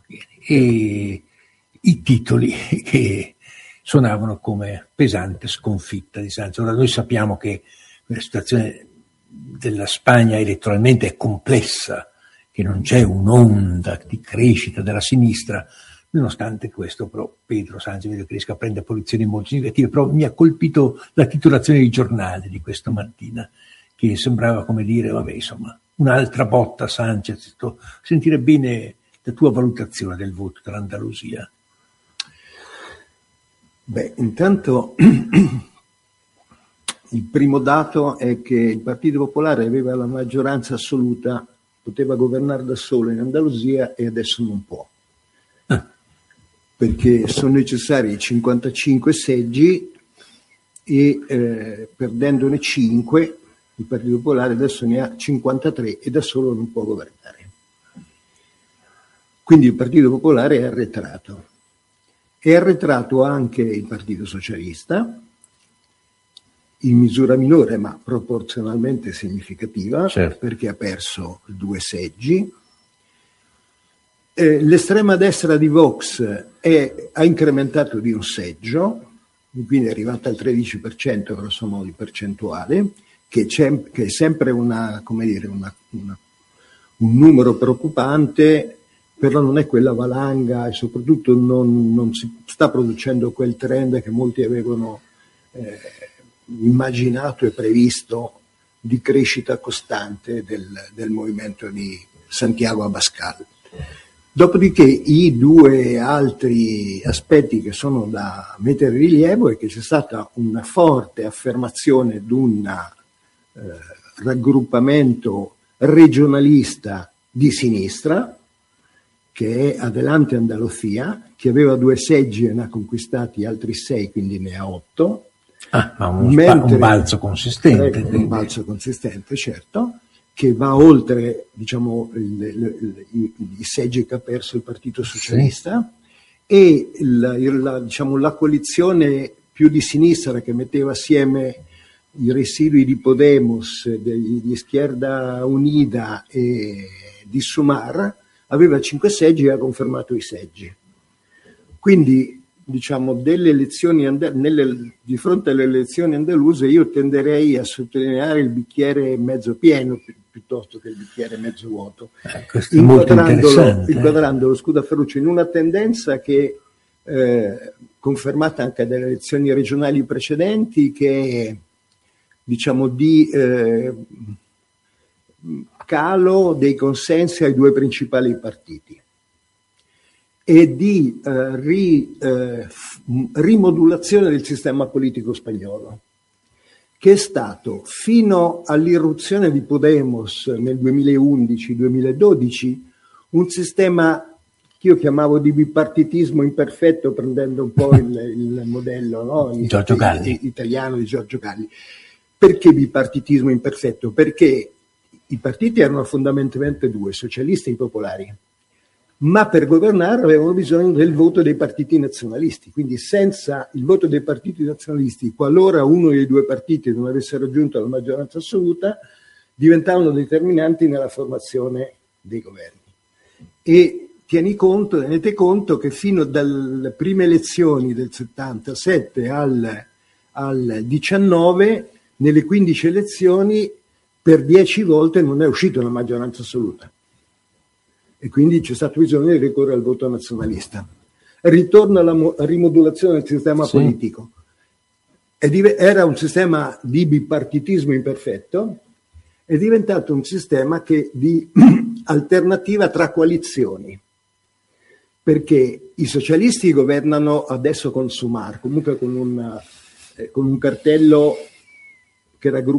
e i titoli che suonavano come pesante sconfitta di Sánchez. Ora noi sappiamo che la situazione della Spagna elettoralmente è complessa, che non c'è un'onda di crescita della sinistra. Nonostante questo, però, Pedro Sánchez vedo che riesce a prendere posizioni molto significative, però mi ha colpito la titolazione dei giornali di questa mattina, che sembrava come dire, vabbè, insomma, un'altra botta Sánchez. Sentire bene la tua valutazione del voto dell'Andalusia. Beh, intanto il primo dato è che il Partito Popolare aveva la maggioranza assoluta, poteva governare da solo in Andalusia e adesso non può. Perché sono necessari cinquantacinque seggi e eh, perdendone cinque il Partito Popolare adesso ne ha cinquantatré e da solo non può governare. Quindi il Partito Popolare è arretrato. È arretrato anche il Partito Socialista, in misura minore ma proporzionalmente significativa, certo, perché ha perso due seggi. Eh, l'estrema destra di Vox è, ha incrementato di un seggio, quindi è arrivata al tredici per cento grosso modo di percentuale, che, c'è, che è sempre una, come dire, una, una, un numero preoccupante, però non è quella valanga e soprattutto non, non si sta producendo quel trend che molti avevano eh, immaginato e previsto di crescita costante del, del movimento di Santiago Abascal. Dopodiché i due altri aspetti che sono da mettere in rilievo è che c'è stata una forte affermazione di un eh, raggruppamento regionalista di sinistra, che è Adelante Andalucía, che aveva due seggi e ne ha conquistati altri sei, quindi ne ha otto. Ah, ma un, mentre, un balzo consistente. Eh, un balzo consistente, certo, che va oltre, diciamo, il, il, il, i seggi che ha perso il Partito Socialista, sì, e il, il, la, diciamo, la coalizione più di sinistra che metteva assieme i residui di Podemos, di, di Izquierda Unida e di Sumar, aveva cinque seggi e ha confermato i seggi. Quindi, diciamo, delle elezioni and- nelle, di fronte alle elezioni andaluse io tenderei a sottolineare il bicchiere mezzo pieno, piuttosto che il bicchiere mezzo vuoto, eh, questo è molto interessante. Inquadrando lo scudo a Ferruccio in una tendenza che eh, confermata anche dalle elezioni regionali precedenti, che è, diciamo, di eh, calo dei consensi ai due principali partiti e di eh, ri, eh, rimodulazione del sistema politico spagnolo, che è stato fino all'irruzione di Podemos nel duemilaundici duemiladodici un sistema che io chiamavo di bipartitismo imperfetto, prendendo un po' il, il modello, no? Giorgio Galli. italiano di Giorgio Galli. Perché bipartitismo imperfetto? Perché i partiti erano fondamentalmente due, socialisti e popolari, ma per governare avevano bisogno del voto dei partiti nazionalisti, quindi senza il voto dei partiti nazionalisti, qualora uno dei due partiti non avesse raggiunto la maggioranza assoluta, diventavano determinanti nella formazione dei governi. E tieni conto, tenete conto che fino dalle prime elezioni del settantasette al, al diciannove, nelle quindici elezioni, per dieci volte non è uscita una maggioranza assoluta. E quindi c'è stato bisogno di ricorrere al voto nazionalista. Ritorno alla mo- rimodulazione del sistema sì. politico. È div- era un sistema di bipartitismo imperfetto, è diventato un sistema che di alternativa tra coalizioni, perché i socialisti governano adesso con Sumar, comunque con un, eh, con un cartello che raggruppa